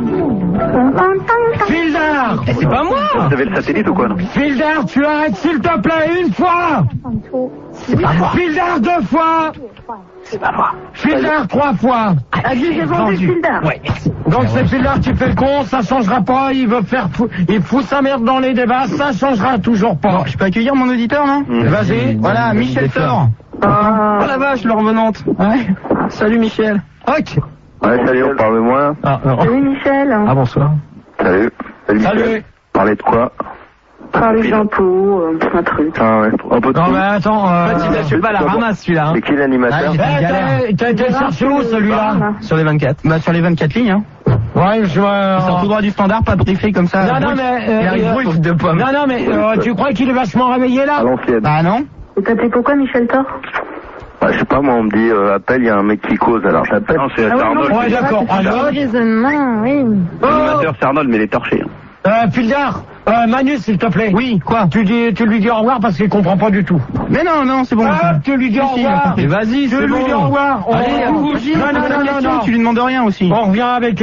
S2: Fildar!
S1: Eh, c'est pas moi!
S6: Vous avez le satellite ou quoi, non?
S2: Fildar, tu arrêtes, s'il te plaît, une fois!
S1: C'est pas moi!
S2: Fildar, deux fois!
S1: C'est pas moi!
S2: Fildar, trois fois!
S7: Ah, j'ai vendu Fildar.
S1: Ouais, merci.
S2: Donc c'est Fildar qui fait le con, ça changera pas, il veut faire fou, il fout sa merde dans les débats, ça changera toujours pas.
S5: Bon, je peux accueillir mon auditeur, non?
S2: Vas-y.
S5: Voilà, Michel Thor.
S7: Ah,
S1: Oh la vache, le revenante!
S5: Ouais.
S1: Salut Michel!
S2: Ok.
S3: Ouais, salut, on parle moins.
S1: Ah, non.
S7: oui, Michel.
S1: Ah, bonsoir.
S3: Salut. Salut.
S2: Salut.
S3: Michel. Parler de quoi?
S7: Parler des impôts, euh, un truc.
S3: Ah ouais, un peu de
S2: Non
S3: tout.
S2: mais attends, euh...
S1: Je suis pas à la ramasse celui-là. Hein.
S3: C'est qui l'animateur?
S5: Ah,
S2: Eh,
S5: galère.
S2: t'as- t'as été cherché où celui-là?
S1: Sur les vingt-quatre.
S5: Bah, sur les vingt-quatre lignes, hein.
S2: Ouais, je vois...
S5: Il sort tout droit du standard, pas briefé comme ça.
S2: Non, non, mais... euh,
S5: Il arrive
S2: euh,
S5: brut de pommes.
S2: Non, non, mais euh, tu crois qu'il est vachement réveillé
S3: À
S2: là?
S3: l'ancienne.
S5: Bah, non.
S7: Et t'appelais pourquoi Michel Thor?
S3: Bah, je sais pas, moi, on me dit, euh, appelle, il y a un mec qui cause, alors j'appelle.
S6: Non, c'est
S7: Ah
S6: c'est
S7: oui,
S6: Arnold.
S7: non,
S2: Ouais, d'accord.
S7: Ah,
S2: Alors,
S4: Le raisonnement, oui.
S2: oh,
S6: L'animateur, c'est Arnold, mais il est torché. hein.
S2: euh, Fildar, Euh, Manu, s'il te plaît.
S5: Oui, quoi?
S2: Tu dis, tu lui dis au revoir parce qu'il comprend pas du tout.
S5: Mais non, non, c'est bon.
S2: Ah, tu lui dis au
S5: Si, si,
S2: revoir.
S5: il a compris.
S1: Vas-y,
S2: Tu
S1: c'est
S2: lui
S1: bon.
S2: dis au revoir. On,
S1: Allez,
S2: on-
S1: vous,
S2: non, non, non, non, non.
S5: Tu lui demandes rien aussi.
S2: On revient avec,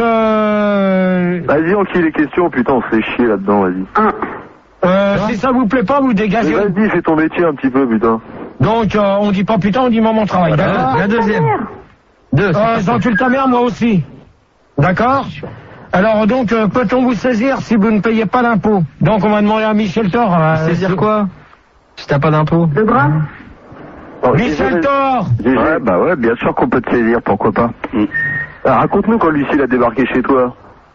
S2: euh,
S8: Vas-y, on tire les questions, putain, on se fait chier là-dedans, vas-y.
S7: Un.
S2: euh, si ça vous plaît pas, vous
S8: Mais
S2: dégagez.
S8: vas-y, fais ton métier un petit peu, putain.
S2: Donc, euh, on dit pas putain, on dit maman travail. D'accord?
S1: La deuxième. Deux.
S2: Euh, j'encule ta mère, moi aussi. D'accord? Alors donc, euh, peut-on vous saisir si vous ne payez pas d'impôts? Donc on va demander à Michel Thor. Euh,
S1: Saisir quoi? Si t'as pas d'impôt.
S7: Le bras.
S8: Oh,
S2: Michel
S8: G G.
S2: Thor.
S3: Ouais, bah ouais, bien sûr qu'on peut te saisir, pourquoi pas.
S8: Ah, raconte-nous quand Lucie a débarqué chez toi.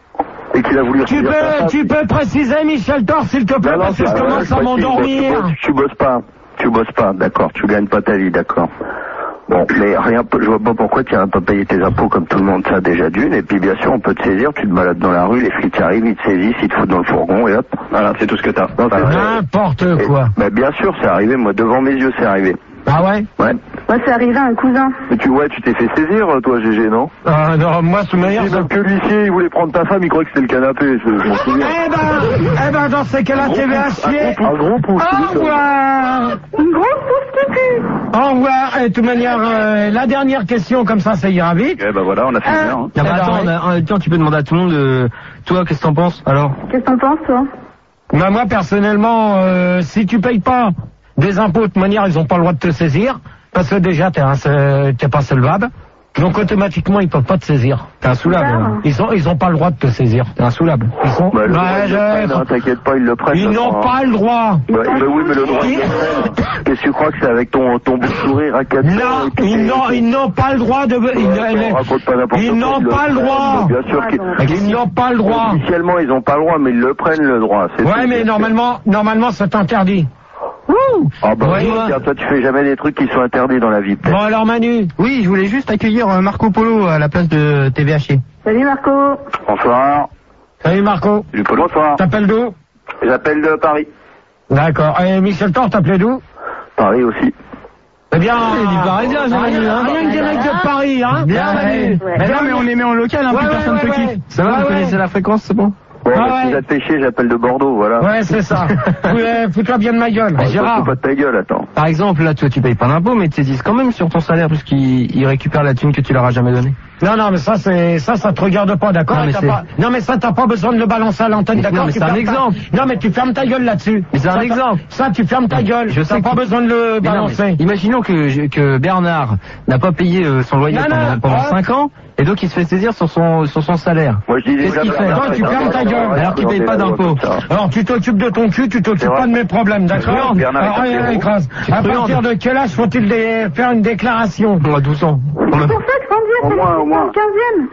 S8: Et qu'il a voulu
S2: Tu
S8: retirer sa
S2: peux,
S8: femme.
S2: tu peux préciser Michel Thor, s'il te plaît,
S3: Non, non,
S2: parce que je
S3: c'est-
S2: commence
S3: ouais,
S2: à m'endormir.
S3: Tu bosses, tu bosses pas. Tu bosses pas, d'accord. Tu gagnes pas ta vie, d'accord. Bon, mais rien, je vois pas pourquoi tu n'as pas payé tes impôts comme tout le monde, ça déjà d'une. Et puis bien sûr, on peut te saisir, tu te balades dans la rue, les flics arrivent, ils te saisissent, ils te foutent dans le fourgon et hop. Voilà, c'est tout ce que t'as. Non, c'est vrai.
S2: N'importe
S3: Et-
S2: quoi.
S3: Bah bien sûr, c'est arrivé, moi, devant mes yeux, c'est arrivé.
S2: Ah ouais?
S3: Ouais.
S7: Moi, c'est arrivé à un cousin.
S8: Mais tu, ouais, tu t'es fait saisir, toi, G G, non?
S2: Ah non, moi, sous manière,
S8: Si, parce que l'huissier, il voulait prendre ta femme, il croyait que c'était le canapé, je, je m'en souviens.
S2: Eh ben, eh ben, dans ces cas-là, T V H chier.
S8: Un gros pouce.
S2: Au revoir.
S7: Une grosse pousse qui pue.
S2: Au revoir. Et de toute manière, euh, la dernière question, comme ça, ça ira vite.
S3: Eh bah voilà, on a fait
S2: Ah.
S3: bien. Hein.
S1: Non, mais
S2: Alors,
S1: attends,
S2: ouais.
S1: on a- en même temps, tu peux demander à tout le monde, euh, toi, qu'est-ce que t'en penses, alors?
S7: Qu'est-ce que t'en penses, toi?
S2: Bah, moi, personnellement, euh, si tu payes pas des impôts, de toute manière, ils ont pas le droit de te saisir. Parce que déjà, t'es, un, t'es pas solvable. Donc, automatiquement, ils peuvent pas te saisir. T'es insoulable.
S7: Super.
S2: Ils ont, ils ont pas le droit de te saisir. T'es insoulable. Ils sont,
S3: Bah, le
S2: bah,
S3: droit, ils
S2: je-
S3: le prennent, hein, t'inquiète pas, ils le prennent.
S2: ils
S3: ça
S2: n'ont
S3: sera-
S2: pas le droit.
S3: Bah, bah oui, mais le droit, ils le prennent. Qu'est-ce que tu crois que c'est avec ton, ton beau sourire à quatre
S2: Non,
S3: ans, et puis
S2: ils
S3: t'es-
S2: n'ont, ils n'ont pas le droit de, ils,
S3: Ouais,
S2: ils-
S3: on raconte pas n'importe
S2: ils
S3: quoi,
S2: n'ont
S3: ils
S2: pas le
S3: prennent.
S2: droit.
S3: Bien sûr qu'ils
S2: Ils n'ont pas le droit.
S3: officiellement, ils ont pas le droit, mais ils le prennent le droit. c'est
S2: Ouais,
S3: tout.
S2: mais normalement, normalement, c'est interdit. Ouh.
S3: Ah bah
S2: Ouais,
S3: oui,
S2: moi.
S3: tiens, toi tu fais jamais des trucs qui sont interdits dans la vie, peut-être.
S2: Bon, alors, Manu.
S5: Oui, je voulais juste accueillir euh, Marco Polo à la place de T V H.
S7: Salut, Marco.
S3: Bonsoir.
S2: Salut, Marco.
S3: Du Polo. Bonsoir.
S2: T'appelles d'où?
S3: J'appelle de Paris.
S2: D'accord. Et Michel Thor, t'appelais d'où?
S3: Paris aussi.
S2: Eh bien,
S1: Il est du Parisien, j'ai
S2: rien,
S1: Manu, hein.
S2: rien que des mecs de Paris, hein.
S1: Bien, Manu.
S7: Ouais.
S5: Mais non, mais on les met en local, hein,
S2: Ouais,
S5: plus
S2: ouais,
S5: personne
S2: ouais,
S5: te
S2: ouais.
S5: kiffe.
S1: Ça va,
S2: Ouais,
S1: vous
S2: ouais.
S1: connaissez la fréquence, c'est bon?
S3: Ouais,
S2: Ah
S3: mais si
S2: ouais.
S3: ça te fait chier, j'appelle de Bordeaux, voilà.
S2: Ouais, c'est ça. Ouais, fous-toi bien de ma gueule.
S3: Bon,
S2: Gérard.
S3: fous pas de ta gueule, attends.
S1: Par exemple, là, toi, tu payes pas d'impôts, mais ils te saisissent quand même sur ton salaire, puisqu'ils ils récupèrent la thune que tu leur as jamais donnée.
S2: Non, non, mais ça, c'est, ça, ça te regarde pas, d'accord?
S1: Non, mais
S2: T'as
S1: c'est-
S2: pas- non, mais ça, t'as pas besoin de le balancer à l'antenne,
S1: Mais
S2: d'accord?
S1: non, mais
S2: Tu
S1: c'est un
S2: fermes ta-
S1: exemple.
S2: Non, mais tu fermes ta gueule là-dessus.
S1: Mais c'est un
S2: Ça, t'as-
S1: exemple.
S2: Ça, tu fermes ta gueule.
S1: Je sais
S2: T'as pas
S1: que-
S2: besoin de le
S1: Mais non, mais
S2: balancer.
S1: imaginons que, je- que Bernard n'a pas payé euh, son loyer
S2: Non,
S1: pendant,
S2: non,
S1: pendant
S2: hein.
S1: cinq ans, et donc il se fait saisir sur son, sur son salaire.
S3: Moi je dis
S1: Qu'est-ce
S3: déjà,
S1: qu'il fait
S2: Toi, tu fermes ta gueule,
S1: alors qu'il paye pas d'impôts.
S2: Alors, tu t'occupes de ton cul, tu t'occupes
S3: C'est
S2: pas
S3: vrai.
S2: de mes problèmes, d'accord?
S3: truand, Bernard,
S2: Alors,
S3: il
S2: allez,
S3: t'appelle
S2: allez, écrase.
S1: C'est
S2: À
S1: truand.
S2: partir de quel âge faut-il dé- faire une déclaration?
S1: On a douze ans.
S7: C'est pour ça que Sandy a
S3: Au
S7: fait
S3: moins, au
S7: le
S3: moins.
S7: quinzième.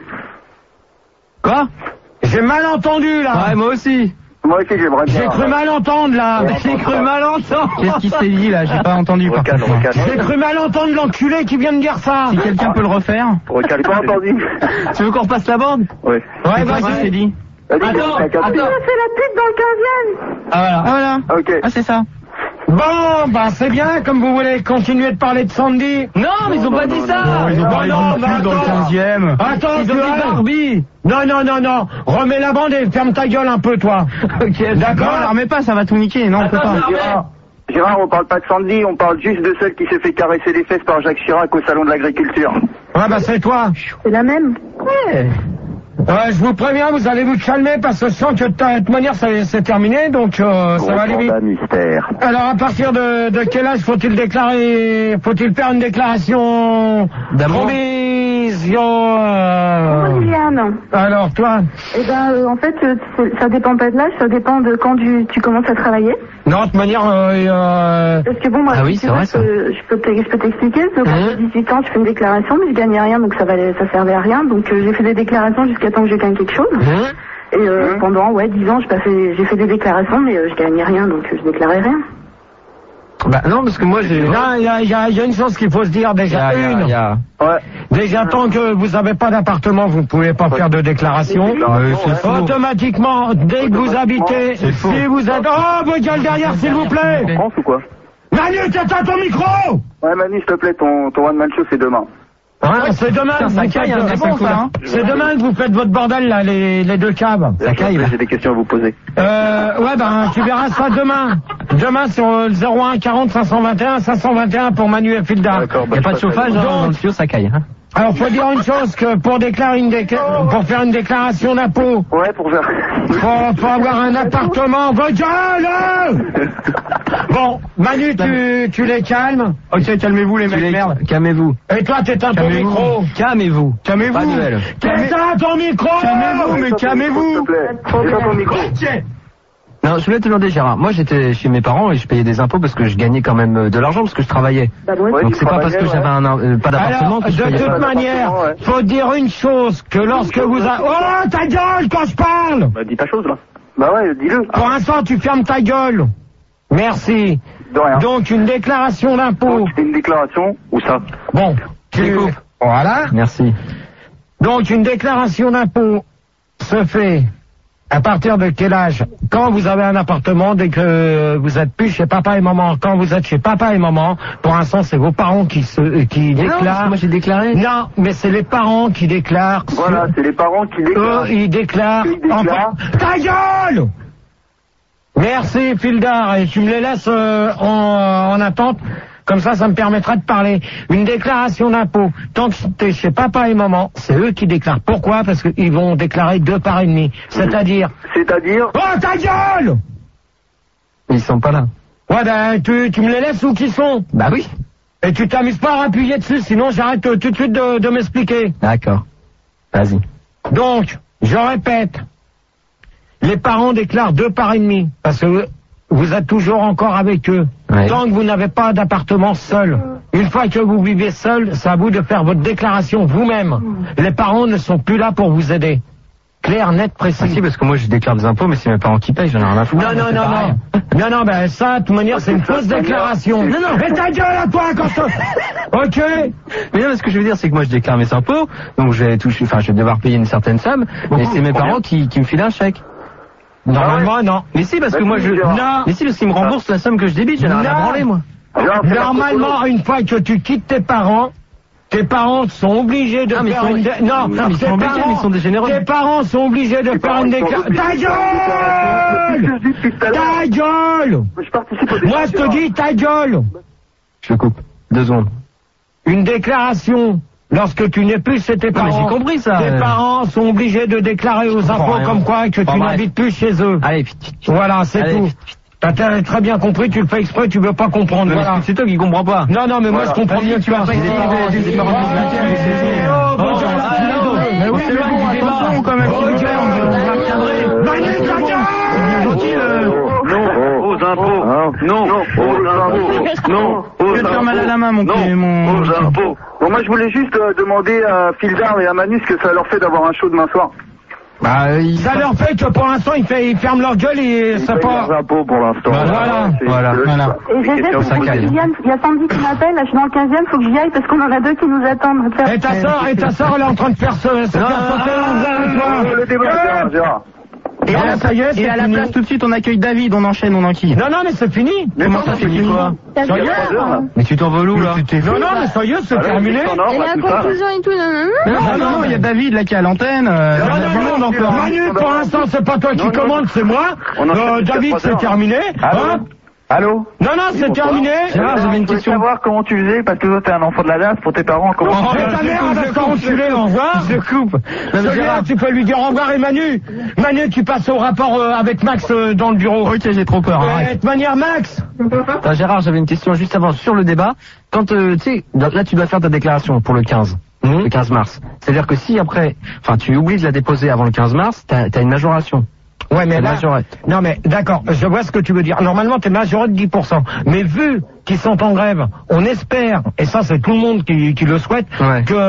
S1: Quoi?
S2: J'ai mal entendu, là.
S1: Ouais, moi aussi.
S3: Moi aussi j'aimerais bien.
S2: J'ai cru mal entendre, là.
S3: Ouais.
S1: J'ai cru mal entendre.
S5: Qu'est-ce qui s'est dit là? J'ai pas entendu par
S3: Recale,
S5: contre. moi.
S3: recale.
S2: J'ai cru mal entendre l'enculé qui vient de dire ça.
S5: Si quelqu'un peut le refaire.
S3: Recale, pas entendu.
S1: Tu veux qu'on repasse la bande?
S3: Ouais.
S2: Ouais,
S5: C'est quoi qui
S2: vas-y.
S5: s'est dit?
S3: Vas-y,
S1: Attends,
S3: t'as capté.
S7: Il a fait la pute dans le quinzième.
S1: Ah voilà.
S5: Ah voilà.
S3: Ok.
S5: Ah c'est ça.
S2: Bon, bah c'est bien, comme vous voulez continuer de parler de Sandy.
S1: Non, mais ils ont pas dit ça.
S5: Non, ils ont parlé
S2: non,
S5: dans le
S2: bah
S5: cul dans le
S2: attends.
S5: quinzième.
S2: Attends,
S1: Ils ont
S2: tu
S1: dit
S2: vois.
S1: Barbie.
S2: Non, non, non, non. Remets la bande et ferme ta gueule un peu, toi.
S1: Ok,
S5: Non,
S2: D'accord.
S5: la remets pas, ça va tout niquer. Non, on peut
S1: Attends,
S5: pas.
S1: non, mais-
S3: Gérard, Gérard, on parle pas de Sandy, on parle juste de celle qui s'est fait caresser les fesses par Jacques Chirac au salon de l'agriculture.
S2: Ouais, bah c'est toi.
S7: C'est la même.
S2: Ouais, je vous préviens, vous allez vous calmer parce que je sens que de toute manière c'est c'est terminé, donc euh, ça va aller vite.
S3: Gros mystère.
S2: Alors à partir de, de quel âge faut-il déclarer, faut-il faire une déclaration
S1: D'amour.
S2: provision euh,
S7: Liliane.
S2: Alors toi,
S7: Eh ben, euh, en fait, euh, c'est- ça dépend pas de l'âge, ça dépend de quand tu, tu commences à travailler.
S2: non, de toute manière, euh, euh,
S7: Parce que bon, moi,
S1: Ah oui,
S7: si tu
S1: c'est
S7: veux,
S1: vrai,
S7: je peux- je peux te- je peux t'expliquer. parce que Quand
S2: Mhm.
S7: j'ai dix-huit ans, je fais une déclaration, mais je gagnais rien, donc ça valait, ça servait à rien. Donc euh, j'ai fait des déclarations jusqu'à temps que je gagne quelque chose.
S2: hein,
S7: Et euh, pendant ouais dix ans, j'ai pas fait- j'ai fait des déclarations, mais euh, je gagnais rien, donc euh, je déclarais rien.
S1: Bah non, parce que moi j'ai.
S2: non, il y a, il y a- il y a une chose qu'il faut se dire
S1: Il y
S2: déjà.
S1: a- il y a-
S2: Une,
S1: il y a-
S3: Ouais.
S2: déjà tant que vous n'avez pas d'appartement, vous ne pouvez pas faire de déclaration.
S3: Euh, c'est
S1: faux.
S2: Automatiquement, dès que vous habitez,
S1: C'est faux.
S2: si vous êtes... Oh, vos gueules derrière, s'il vous plaît.
S3: France ou quoi?
S2: Manu, t'éteins ton micro.
S3: Ouais, Manu, s'il te plaît, ton, ton one-man show, c'est demain.
S2: Hein, c'est demain,
S1: Putain, ça caille, hein,
S2: bon, ça, hein. C'est demain que vous faites votre bordel, là, les, les deux caves.
S6: Ça caille, j'ai des questions à vous poser.
S2: Euh, ouais, ben, tu verras ça demain. Demain, sur le zéro un quarante cinq cent vingt et un, cinq cent vingt et un pour Manu et Filda.
S6: D'accord,
S1: Il n'y a pas de chauffage, hein, dans le tuyau, ça caille. Hein.
S2: Alors, faut dire une chose, que pour déclarer une décla... pour faire une déclaration d'impôt,
S8: Ouais, pour faire...
S2: faut, faut avoir un appartement. Bon, Manu, tu, tu les calmes.
S5: Ok, calmez-vous les mecs, merde.
S1: Calmez-vous.
S2: Et toi, t'éteins ton
S1: Calmez-vous.
S2: micro.
S1: Calmez-vous.
S5: Calmez-vous.
S1: Pas de duel.
S2: T'éteins ton micro.
S5: Calmez-vous, mais
S8: S'il
S5: calmez-vous.
S8: te plaît. Éteins ton micro.
S1: Non, je voulais te demander, Gérard. Moi, j'étais chez mes parents et je payais des impôts parce que je gagnais quand même euh, de l'argent parce que je travaillais.
S8: Ouais,
S1: Donc
S8: tu
S1: c'est pas parce que
S8: travaillais,
S1: j'avais un, euh, pas d'appartement
S2: Alors,
S1: que je
S2: de
S1: payais
S2: toute
S1: pas.
S2: manière,
S8: ouais.
S2: faut dire une chose, que lorsque vous a... Oh, ta gueule quand je parle.
S6: Bah, dis ta chose, là.
S8: Bah ouais, dis-le.
S2: Pour l'instant, tu fermes ta gueule. Merci.
S8: De rien.
S2: Donc, une déclaration d'impôt.
S8: Donc, une déclaration,
S6: Où ça?
S2: Bon, tu...
S1: Découpe.
S2: Voilà.
S1: Merci.
S2: Donc, une déclaration d'impôt se fait à partir de quel âge? Quand vous avez un appartement, dès que vous êtes plus chez papa et maman. Quand vous êtes chez papa et maman, pour l'instant, c'est vos parents qui se, qui
S1: Mais non, parce que
S2: déclarent.
S1: moi j'ai déclaré.
S2: Non, mais c'est les parents qui déclarent.
S8: Voilà, c'est les parents qui
S2: Eux,
S8: déclarent.
S2: ils déclarent.
S8: Ils déclarent.
S2: Enfin, ta gueule! Merci, Fildar, et tu me les laisses euh, en, en attente. Comme ça, ça me permettra de parler. Une déclaration d'impôt. Tant que t'es chez papa et maman, c'est eux qui déclarent. Pourquoi? Parce qu'ils vont déclarer deux parts et demi. C'est-à-dire...
S8: C'est-à-dire...
S2: Oh, ta gueule!
S1: Ils sont pas là.
S2: Ouais, ben, tu, tu me les laisses où qu'ils sont?
S1: Bah oui.
S2: Et tu t'amuses pas à appuyer dessus, sinon j'arrête euh, tout de suite de, de m'expliquer.
S1: D'accord. Vas-y.
S2: Donc, je répète, les parents déclarent deux parts et demi, parce que vous êtes toujours encore avec eux.
S1: Ouais.
S2: Tant que vous n'avez pas d'appartement seul. Une fois que vous vivez seul, c'est à vous de faire votre déclaration vous-même. Les parents ne sont plus là pour vous aider. Clair, net, précis.
S1: Ah si, parce que moi je déclare des impôts, mais c'est mes parents qui payent, j'en ai rien à foutre.
S2: Non, non,
S1: C'est
S2: non,
S1: pareil.
S2: non. Non, non, ben ça, de toute manière, c'est une fausse déclaration. Non, non, mais ta gueule à toi quand je... Ok.
S1: Mais non, mais ce que je veux dire, c'est que moi je déclare mes impôts, donc je vais toucher, enfin je vais devoir payer une certaine somme, et c'est mes parents qui, qui me filent un chèque.
S2: Normalement, non.
S1: Mais si, parce que moi je...
S2: Non.
S1: Mais si, parce qu'ils me remboursent la somme que je débite, j'en ai rien à
S2: Non.
S1: branler, moi.
S2: Normalement, une fois que tu quittes tes parents, tes parents sont obligés de
S1: Ah, mais
S2: faire
S1: ils sont-
S2: une... dé- Non,
S1: Non, mais ils
S2: tes
S1: sont obligés,
S2: parents-
S1: mais ils sont des généreux.
S2: Tes parents sont obligés de faire
S8: parents,
S2: une
S8: ils sont
S2: déclaration...
S8: obligés
S2: Ta
S8: de-
S2: gueule!
S8: C'est ce que je dis depuis tout à l'heure.
S2: Ta gueule!
S8: Je participe au
S2: Moi, je te dis ta gueule!
S1: Je coupe. Deux secondes.
S2: Une déclaration, lorsque tu n'es plus chez tes
S1: Non, mais
S2: parents...
S1: j'ai compris ça.
S2: Tes
S1: euh.
S2: parents sont obligés de déclarer aux
S1: comprends
S2: impôts
S1: rien.
S2: comme quoi que
S1: Bon,
S2: tu
S1: bref.
S2: n'habites plus chez eux.
S1: Allez, vite, vite, vite.
S2: Voilà, c'est
S1: Allez,
S2: tout.
S1: vite, vite.
S2: T'as t'as très bien compris, tu le fais exprès, tu veux pas comprendre.
S1: Mais
S2: Voilà.
S1: c'est toi qui comprends pas.
S2: Non, non, mais moi je comprends mieux que toi.
S1: Des parents, des parents qui se maintiennent, c'est- c'est-
S2: Oh, bon,
S1: Oh,
S2: je-
S1: ah, non,
S2: mais oui,
S1: c'est
S2: mais
S1: loin
S2: bon,
S1: du débat.
S2: attention, quand même,
S1: Oh,
S2: s'il vous
S1: ok,
S2: plaît,
S1: on
S2: on-
S1: on va retiendrer.
S2: Manu, ta gueule!
S1: Gentil, euh.
S6: Non, aux impôts. Non, aux impôts. Non, aux
S5: Je vais te faire mal à la main, mon
S6: Non,
S5: petit- mon-
S6: aux impôts.
S8: Bon, moi, je voulais juste euh, demander à Fildar et à Manu ce que ça leur fait d'avoir un show demain soir.
S1: Bah, il...
S2: Ça leur fait que pour l'instant, ils, fait- ils ferment leur gueule et
S8: Ils
S2: c'est
S8: payent
S2: pas...
S8: leurs impôts pour l'instant.
S2: Bah, voilà.
S8: C'est-
S1: Voilà,
S8: c'est-
S1: voilà.
S7: Et G G,
S6: questions,
S7: faut
S1: ça
S7: que
S1: caille.
S7: j'y vienne. Il y a Sandy qui m'appelle, là je suis dans le quinzième, faut que j'y aille parce qu'on en a deux qui nous attendent.
S2: Et ta sœur, et ta sœur, elle est en train de faire ce... se faire sauter l'envers, toi.
S8: Le débat, Gérard, Gérard.
S5: Et à la,
S2: ça y est, c'est
S5: et à la
S2: fini.
S5: place, tout de suite, on accueille David, on enchaîne, on enquille.
S2: Non, non, mais c'est fini.
S1: Comment ça, c'est fini quoi?
S7: Sérieux
S1: Mais tu t'en veux où, là?
S2: Non, non, mais ça y est, c'est terminé.
S7: Et la conclusion et tout, non, non, non.
S5: Non, non, non, il y a David là qui est à l'antenne. euh,
S2: Non,
S5: il y a
S2: non,
S5: du
S2: non,
S5: monde encore.
S2: Manu, pour l'instant, c'est pas toi qui
S8: Non, non,
S2: commande, c'est moi.
S8: On enchaîne
S2: Euh,
S8: jusqu'à
S2: David,
S8: trois
S2: c'est
S8: heures.
S2: terminé.
S8: Allô
S2: Hein?
S8: Allô
S2: Non, non, c'est terminé.
S1: Gérard, j'avais une
S8: Je voulais
S1: question.
S8: savoir comment tu faisais, parce que toi, t'es un enfant de la D A S pour tes parents. Comment
S2: Oh,
S8: tu
S2: mais ta mère, elle va se enculer, au revoir.
S1: Je coupe. Non, mais
S2: Celui-là,
S1: Gérard,
S2: tu peux lui dire au revoir et Manu. Manu, tu passes au rapport euh, avec Max euh, dans le bureau.
S5: Ok, j'ai trop peur.
S2: Et
S5: arrête.
S2: de toute manière, Max.
S1: Attends, Gérard, j'avais une question juste avant sur le débat. Quand, euh, tu sais, là tu dois faire ta déclaration pour le quinze.
S2: Mhm.
S1: Le quinze mars. C'est-à-dire que si après, enfin tu oublies de la déposer avant le quinze mars, t'as as une majoration.
S2: Ouais, mais
S1: T'as une
S2: là,
S1: majorette.
S2: non, mais d'accord, je vois ce que tu veux dire. Normalement, t'es majoré de dix pour cent. Mais vu qu'ils sont en grève, on espère, et ça c'est tout le monde qui, qui le souhaite,
S1: Ouais.
S2: que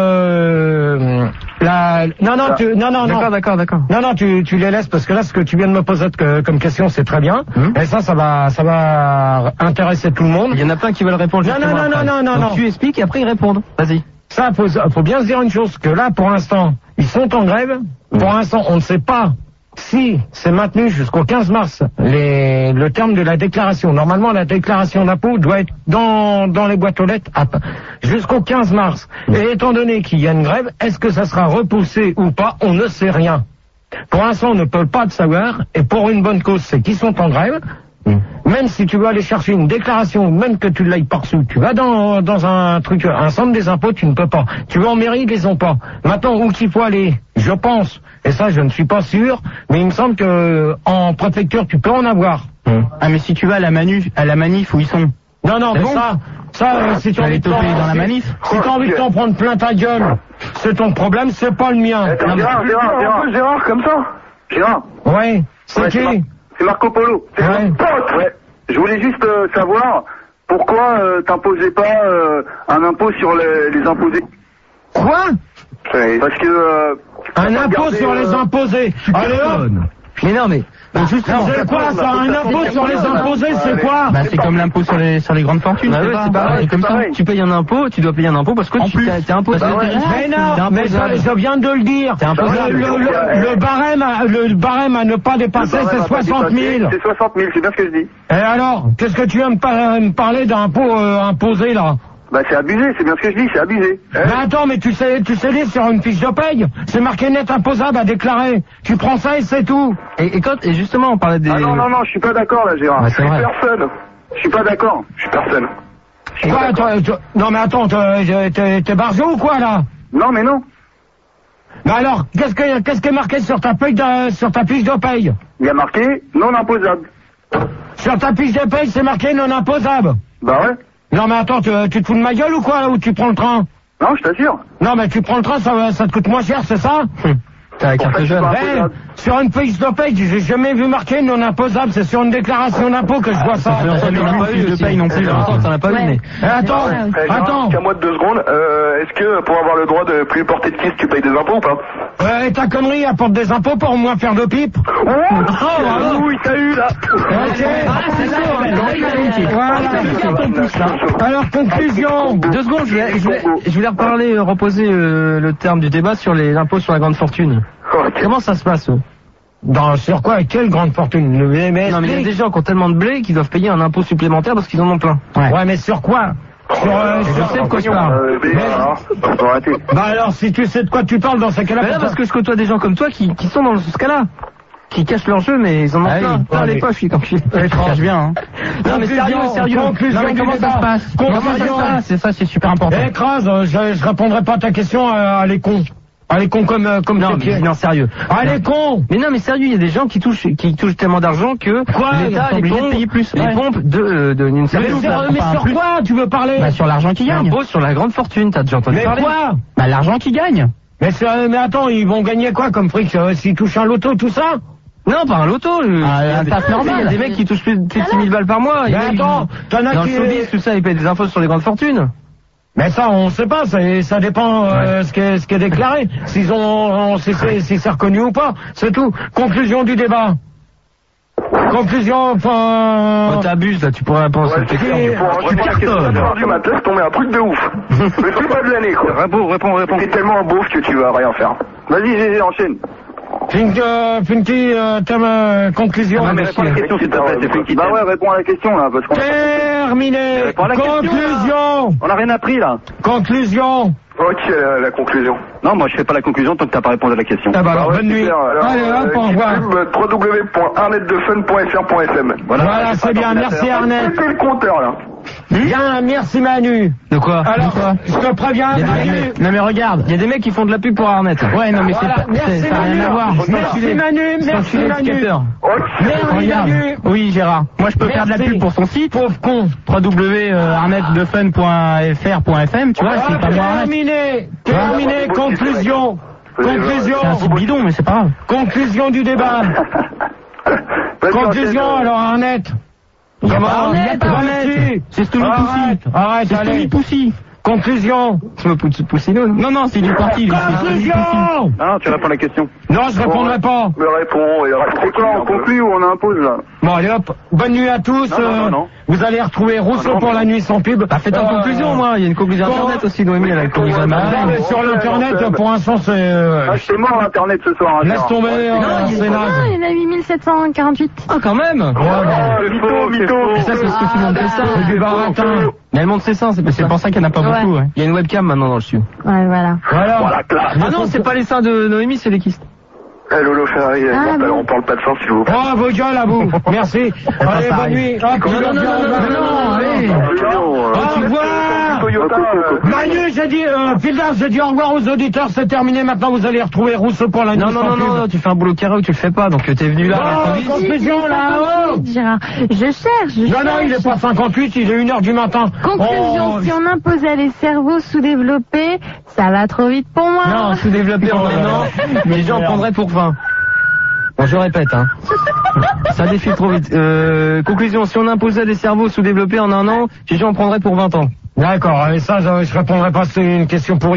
S2: euh, la... Non, non, tu... non, non, non.
S1: D'accord, d'accord, d'accord.
S2: Non, non, tu, tu les laisses parce que là, ce que tu viens de me poser que- comme question, c'est très bien.
S1: Hum.
S2: Et ça, ça va, ça va intéresser tout le monde.
S1: Il y en a plein qui veulent répondre
S2: Non,
S1: justement
S2: non, non,
S1: après.
S2: non, non,
S1: Donc
S2: non.
S1: tu expliques et après ils répondent. Vas-y.
S2: Ça, faut, faut bien se dire une chose, que là, pour l'instant, ils sont en grève. Pour l'instant, on ne sait pas si c'est maintenu jusqu'au quinze mars, les, le terme de la déclaration, normalement la déclaration d'impôt doit être dans, dans les boîtes aux lettres à, jusqu'au quinze mars. Et étant donné qu'il y a une grève, est-ce que ça sera repoussé ou pas? On ne sait rien. Pour l'instant, on ne peut pas le savoir, et pour une bonne cause, c'est qu'ils sont en grève. Mmh. Même si tu veux aller chercher une déclaration, même que tu l'ailles par-dessous, tu vas dans, dans un truc, un centre des impôts, tu ne peux pas. Tu vas en mairie, ils les ont pas. Maintenant, où qu'il faut aller, je pense, et ça je ne suis pas sûr, mais il me semble que en préfecture, tu peux en avoir.
S5: Mmh. Ah mais si tu vas à la manif, à la manif où ils sont.
S2: Non, non, mais bon ça, ça, euh, si tu as envie de t'en
S5: dans la manif,
S2: si t'as envie de t'en prendre plein ta gueule, c'est ton problème, c'est pas le mien.
S8: Attends, non, Gérard, Gérard, Gérard, Gérard, Gérard, comme ça Gérard.
S2: Ouais, c'est
S8: ouais,
S2: qui
S8: c'est, Mar- c'est Marco Polo. C'est
S2: ouais.
S8: mon pote. Ouais. Je voulais juste euh, savoir pourquoi euh, t'imposais pas euh, un impôt sur les, les imposés.
S2: Quoi?
S8: Parce que... Euh,
S2: un impôt regarder, sur euh... les imposés. Allez hop.
S1: Mais non, mais...
S2: Bah, justement, c'est quoi ça? Un impôt sur les imposés, c'est quoi?
S5: Bah, c'est comme l'impôt sur les, sur les grandes fortunes.
S1: Bah,
S5: c'est
S1: ouais,
S5: pas,
S1: c'est pareil,
S5: c'est comme ça.
S1: Tu payes un impôt, tu dois payer un impôt parce que tu t'es, t'es imposé.
S2: Bah, ouais. Mais non, mais ça, je viens de le dire. Le, le, le, le barème, à, le barème à ne pas dépasser, c'est soixante mille.
S8: C'est soixante mille, c'est bien ce que je dis.
S2: Et alors, qu'est-ce que tu viens me, me parler d'impôt euh, imposé là?
S8: Bah c'est abusé, c'est bien ce que je dis, c'est abusé.
S2: Hein? Mais attends, mais tu sais, tu sais lire sur une fiche de paye, c'est marqué net imposable à déclarer. Tu prends ça et c'est tout.
S1: Et, et, quand, et justement, on parlait des...
S8: Ah non, non, non, je suis pas d'accord là, Gérard.
S1: Ouais,
S8: je suis
S1: vrai.
S8: personne. Je suis pas d'accord, je suis personne. Je suis
S2: quoi, toi, toi, non mais attends, t'es, t'es, t'es barjot ou quoi là?
S8: Non mais non.
S2: Mais alors, qu'est-ce que, qu'est-ce qui est marqué sur ta paye de, sur ta fiche de paye?
S8: Il y a marqué non imposable.
S2: Sur ta fiche de paye, c'est marqué non imposable.
S8: Bah ouais.
S2: Non mais attends, tu, tu te fous de ma gueule ou quoi là où tu prends le train?
S8: Non, je t'assure.
S2: Non mais tu prends le train, ça, ça te coûte moins cher, c'est ça?
S1: T'as la carte jeune.
S2: Hey, sur une fiche de paye, j'ai jamais vu marqué non imposable, c'est sur une déclaration d'impôt que je vois ça.
S1: Ça fait longtemps que j'ai pas eu de paye non plus, t'en as pas vu, mais...
S2: Eh, attends,
S8: Eh,
S2: attends.
S8: Qu'à moi de deux secondes, euh, est-ce que pour avoir le droit de plus porter de kiss, tu payes des impôts ou pas?
S2: Euh, et ta connerie apporte des impôts pour au moins faire de pipe.
S8: Oh, oh oui, t'as eu là.
S2: Ok. Voilà. Alors, conclusion.
S1: Deux secondes, je voulais, je voulais, je voulais reparler, euh, reposer euh, le terme du débat sur les impôts sur la grande fortune.
S8: Okay.
S1: Comment ça se passe eux
S2: Dans, sur quoi? Quelle grande fortune? Le M S P?
S1: Non mais il y a des gens qui ont tellement de blé qu'ils doivent payer un impôt supplémentaire parce qu'ils en ont plein.
S2: Ouais, ouais mais sur quoi? Sur, euh,
S1: je sais de quoi je parle.
S8: Euh, mais, alors, faut arrêter.
S2: Bah alors, si tu sais de quoi tu parles dans ces cas-là...
S1: Bah là, parce que je côtoie des gens comme toi qui, qui sont dans ce cas-là. Qui cachent leur jeu, mais ils en ont
S5: ah
S1: plein,
S5: oui,
S1: plein les poches, quand je
S5: Ils cachent bien, hein.
S2: Non mais sérieux, sérieux.
S5: Non mais comment ça se passe? Comment ça se passe? C'est ça, c'est super important.
S2: Écrase, je, je répondrai pas à ta question, à, à les cons. À les cons comme, comme
S1: non, mais, non, sérieux.
S2: À les cons!
S1: Mais non, mais sérieux, il y a des gens qui touchent, qui touchent tellement d'argent que
S2: quoi,
S1: l'État les pompe, payer plus. Les ouais. pompes de, euh, de, d'une certaine
S2: Mais, mais, mais sur plus. Quoi tu veux parler?
S5: Bah, sur l'argent qui gagne.
S1: L'impôt sur la grande fortune, t'as déjà entendu
S2: mais
S1: parler?
S2: Mais quoi?
S5: Bah, l'argent qui gagne.
S2: Mais c'est, mais attends, ils vont gagner quoi comme fric, euh, s'ils touchent un loto, tout ça?
S1: Non, pas un loto. Euh,
S5: ah,
S1: il y a des, normal. Il y a des mecs qui touchent plus de six mille balles par mois.
S2: Mais attends, t'en as
S1: dans
S2: qui...
S1: le showbiz, tout ça, ils payent des impôts sur les grandes fortunes.
S2: Mais ça, on sait pas, ça, ça dépend euh, ouais. ce, qui est, ce qui est déclaré, s'ils ont, si c'est, si c'est reconnu ou pas, c'est tout. Conclusion du débat. Conclusion, enfin...
S1: Oh, t'abuses, là, tu pourrais répondre à cette question.
S8: Tu cartonnes. Tu m'as laisse tomber un truc de ouf. Le truc pas de l'année, quoi.
S6: Réponds, réponds, réponds.
S8: T'es tellement un beauf que tu vas rien faire. Vas-y, Gégé, enchaîne.
S2: Finky, euh, Finky, euh, ta euh, conclusion.
S6: Ah, mais réponds à la question, s'il te plaît, c'est Finky.
S8: Bah ouais, réponds à la question, là, parce qu'on...
S2: Terminé. Conclusion.
S6: On a rien appris, là.
S2: Conclusion.
S8: Ok, la, la conclusion.
S6: Non, moi je fais pas la conclusion tant que t'as pas répondu à la question.
S2: Ah bah alors,
S8: ah ouais,
S2: bonne nuit.
S8: Alors,
S2: allez, hop, au revoir.
S8: w w w point arnett de fun point f r point f m.
S2: Voilà, voilà c'est bien, merci Arnett.
S8: C'est le compteur, là.
S2: Bien, merci Manu.
S1: De quoi?
S2: Alors,
S1: quoi
S2: je te préviens, Manu.
S1: Non mais regarde, il y a des mecs qui font de la pub pour Arnett.
S5: Ouais, non mais
S2: voilà,
S5: c'est pas,
S2: merci
S5: ça n'a rien à voir.
S2: Merci Manu, merci Manu. Merci Manu.
S5: Oui, Gérard. Moi je peux faire de la pub pour son site.
S2: Pauvre con.
S5: w w w point arnett de fun point f r point f m, tu vois, c'est pas moi.
S2: Terminé. Terminé. Conclusion. Conclusion.
S5: C'est un site bidon, mais c'est pas grave.
S2: Conclusion du débat. Conclusion, alors Arnett.
S5: Comment Arnett, Arnett. C'est Stony Poussy.
S2: Arrête,
S5: c'est Stony Poussy.
S2: Conclusion.
S1: Tu me pousses Poussino?
S5: Non, non, c'est du parti.
S2: Conclusion.
S6: Non, tu réponds à la question.
S2: Non, je répondrai pas.
S8: Me réponds, et reste. C'est quoi, on conclut ou on impose, là?
S2: Bon, allez hop. Bonne nuit à tous.
S6: Non, non, non, non.
S2: Vous allez retrouver Rousseau pour la nuit sans pub.
S1: Bah, faites en
S2: Euh,
S1: conclusion, moi. Il y a une conclusion
S2: bon.
S1: internet aussi, Noémie, elle a une conclusion
S2: Bah,
S1: internet.
S2: non, mais sur l'internet, pour l'instant, c'est... euh,
S3: Ah, c'est mort Internet ce soir. hein,
S2: Laisse
S3: tiens.
S2: tomber, euh, c'est
S4: Ah,
S2: naze.
S4: il y en a huit mille sept cent quarante-huit.
S1: Ah, quand même.
S2: Ouais, bah,
S3: Oh, mytho, mytho.
S1: Et ça, c'est parce que tout le monde fait ça.
S2: c'est du baratin.
S1: Mais elle monte ses seins, c'est pas
S5: C'est
S1: ça.
S5: pour ça qu'il n'y en a pas
S4: Ouais.
S5: beaucoup. Ouais.
S1: Il y a une webcam maintenant dans le studio.
S4: Ouais, voilà.
S2: Voilà.
S3: Voilà, classe.
S1: Ah non, c'est pas les seins de Noémie, c'est les kystes.
S8: Eh, Lolo Ferrari,
S4: Ah,
S8: on, parle,
S4: bon.
S8: on parle pas de sang s'il vous plaît.
S2: Oh, vos gueules à vous. Merci. Allez,
S5: ça
S2: bonne
S5: arrive.
S2: nuit. Hop,
S1: Non, non, non, non, non, non, non, allez.
S2: Ah, tu vois
S8: Toyota, euh,
S2: Manu, j'ai dit, euh, Fildas, j'ai dit au revoir aux auditeurs, c'est terminé, maintenant vous allez retrouver Rousseau pour la nuit.
S1: Non, non,
S2: sans
S1: non,
S2: pub.
S1: non, tu fais un boulot carré ou tu le fais pas, donc t'es venu là.
S2: Oh,
S1: vite.
S2: conclusion là-haut.
S4: Gérard. Je cherche, je
S2: Non, non, il est
S4: cherche.
S2: pas cinquante-huit, il est une heure du matin.
S4: Conclusion,
S2: Oh,
S4: si on imposait les cerveaux sous-développés, ça va trop vite pour moi.
S1: Non, sous-développé en un an, les gens en prendraient pour vingt. Bon, je répète, hein. Ça défile trop vite. Euh, conclusion, si on imposait des cerveaux sous-développés en un an, les gens en prendraient pour vingt ans.
S2: D'accord, et ça, je, je répondrai pas, c'est une question pour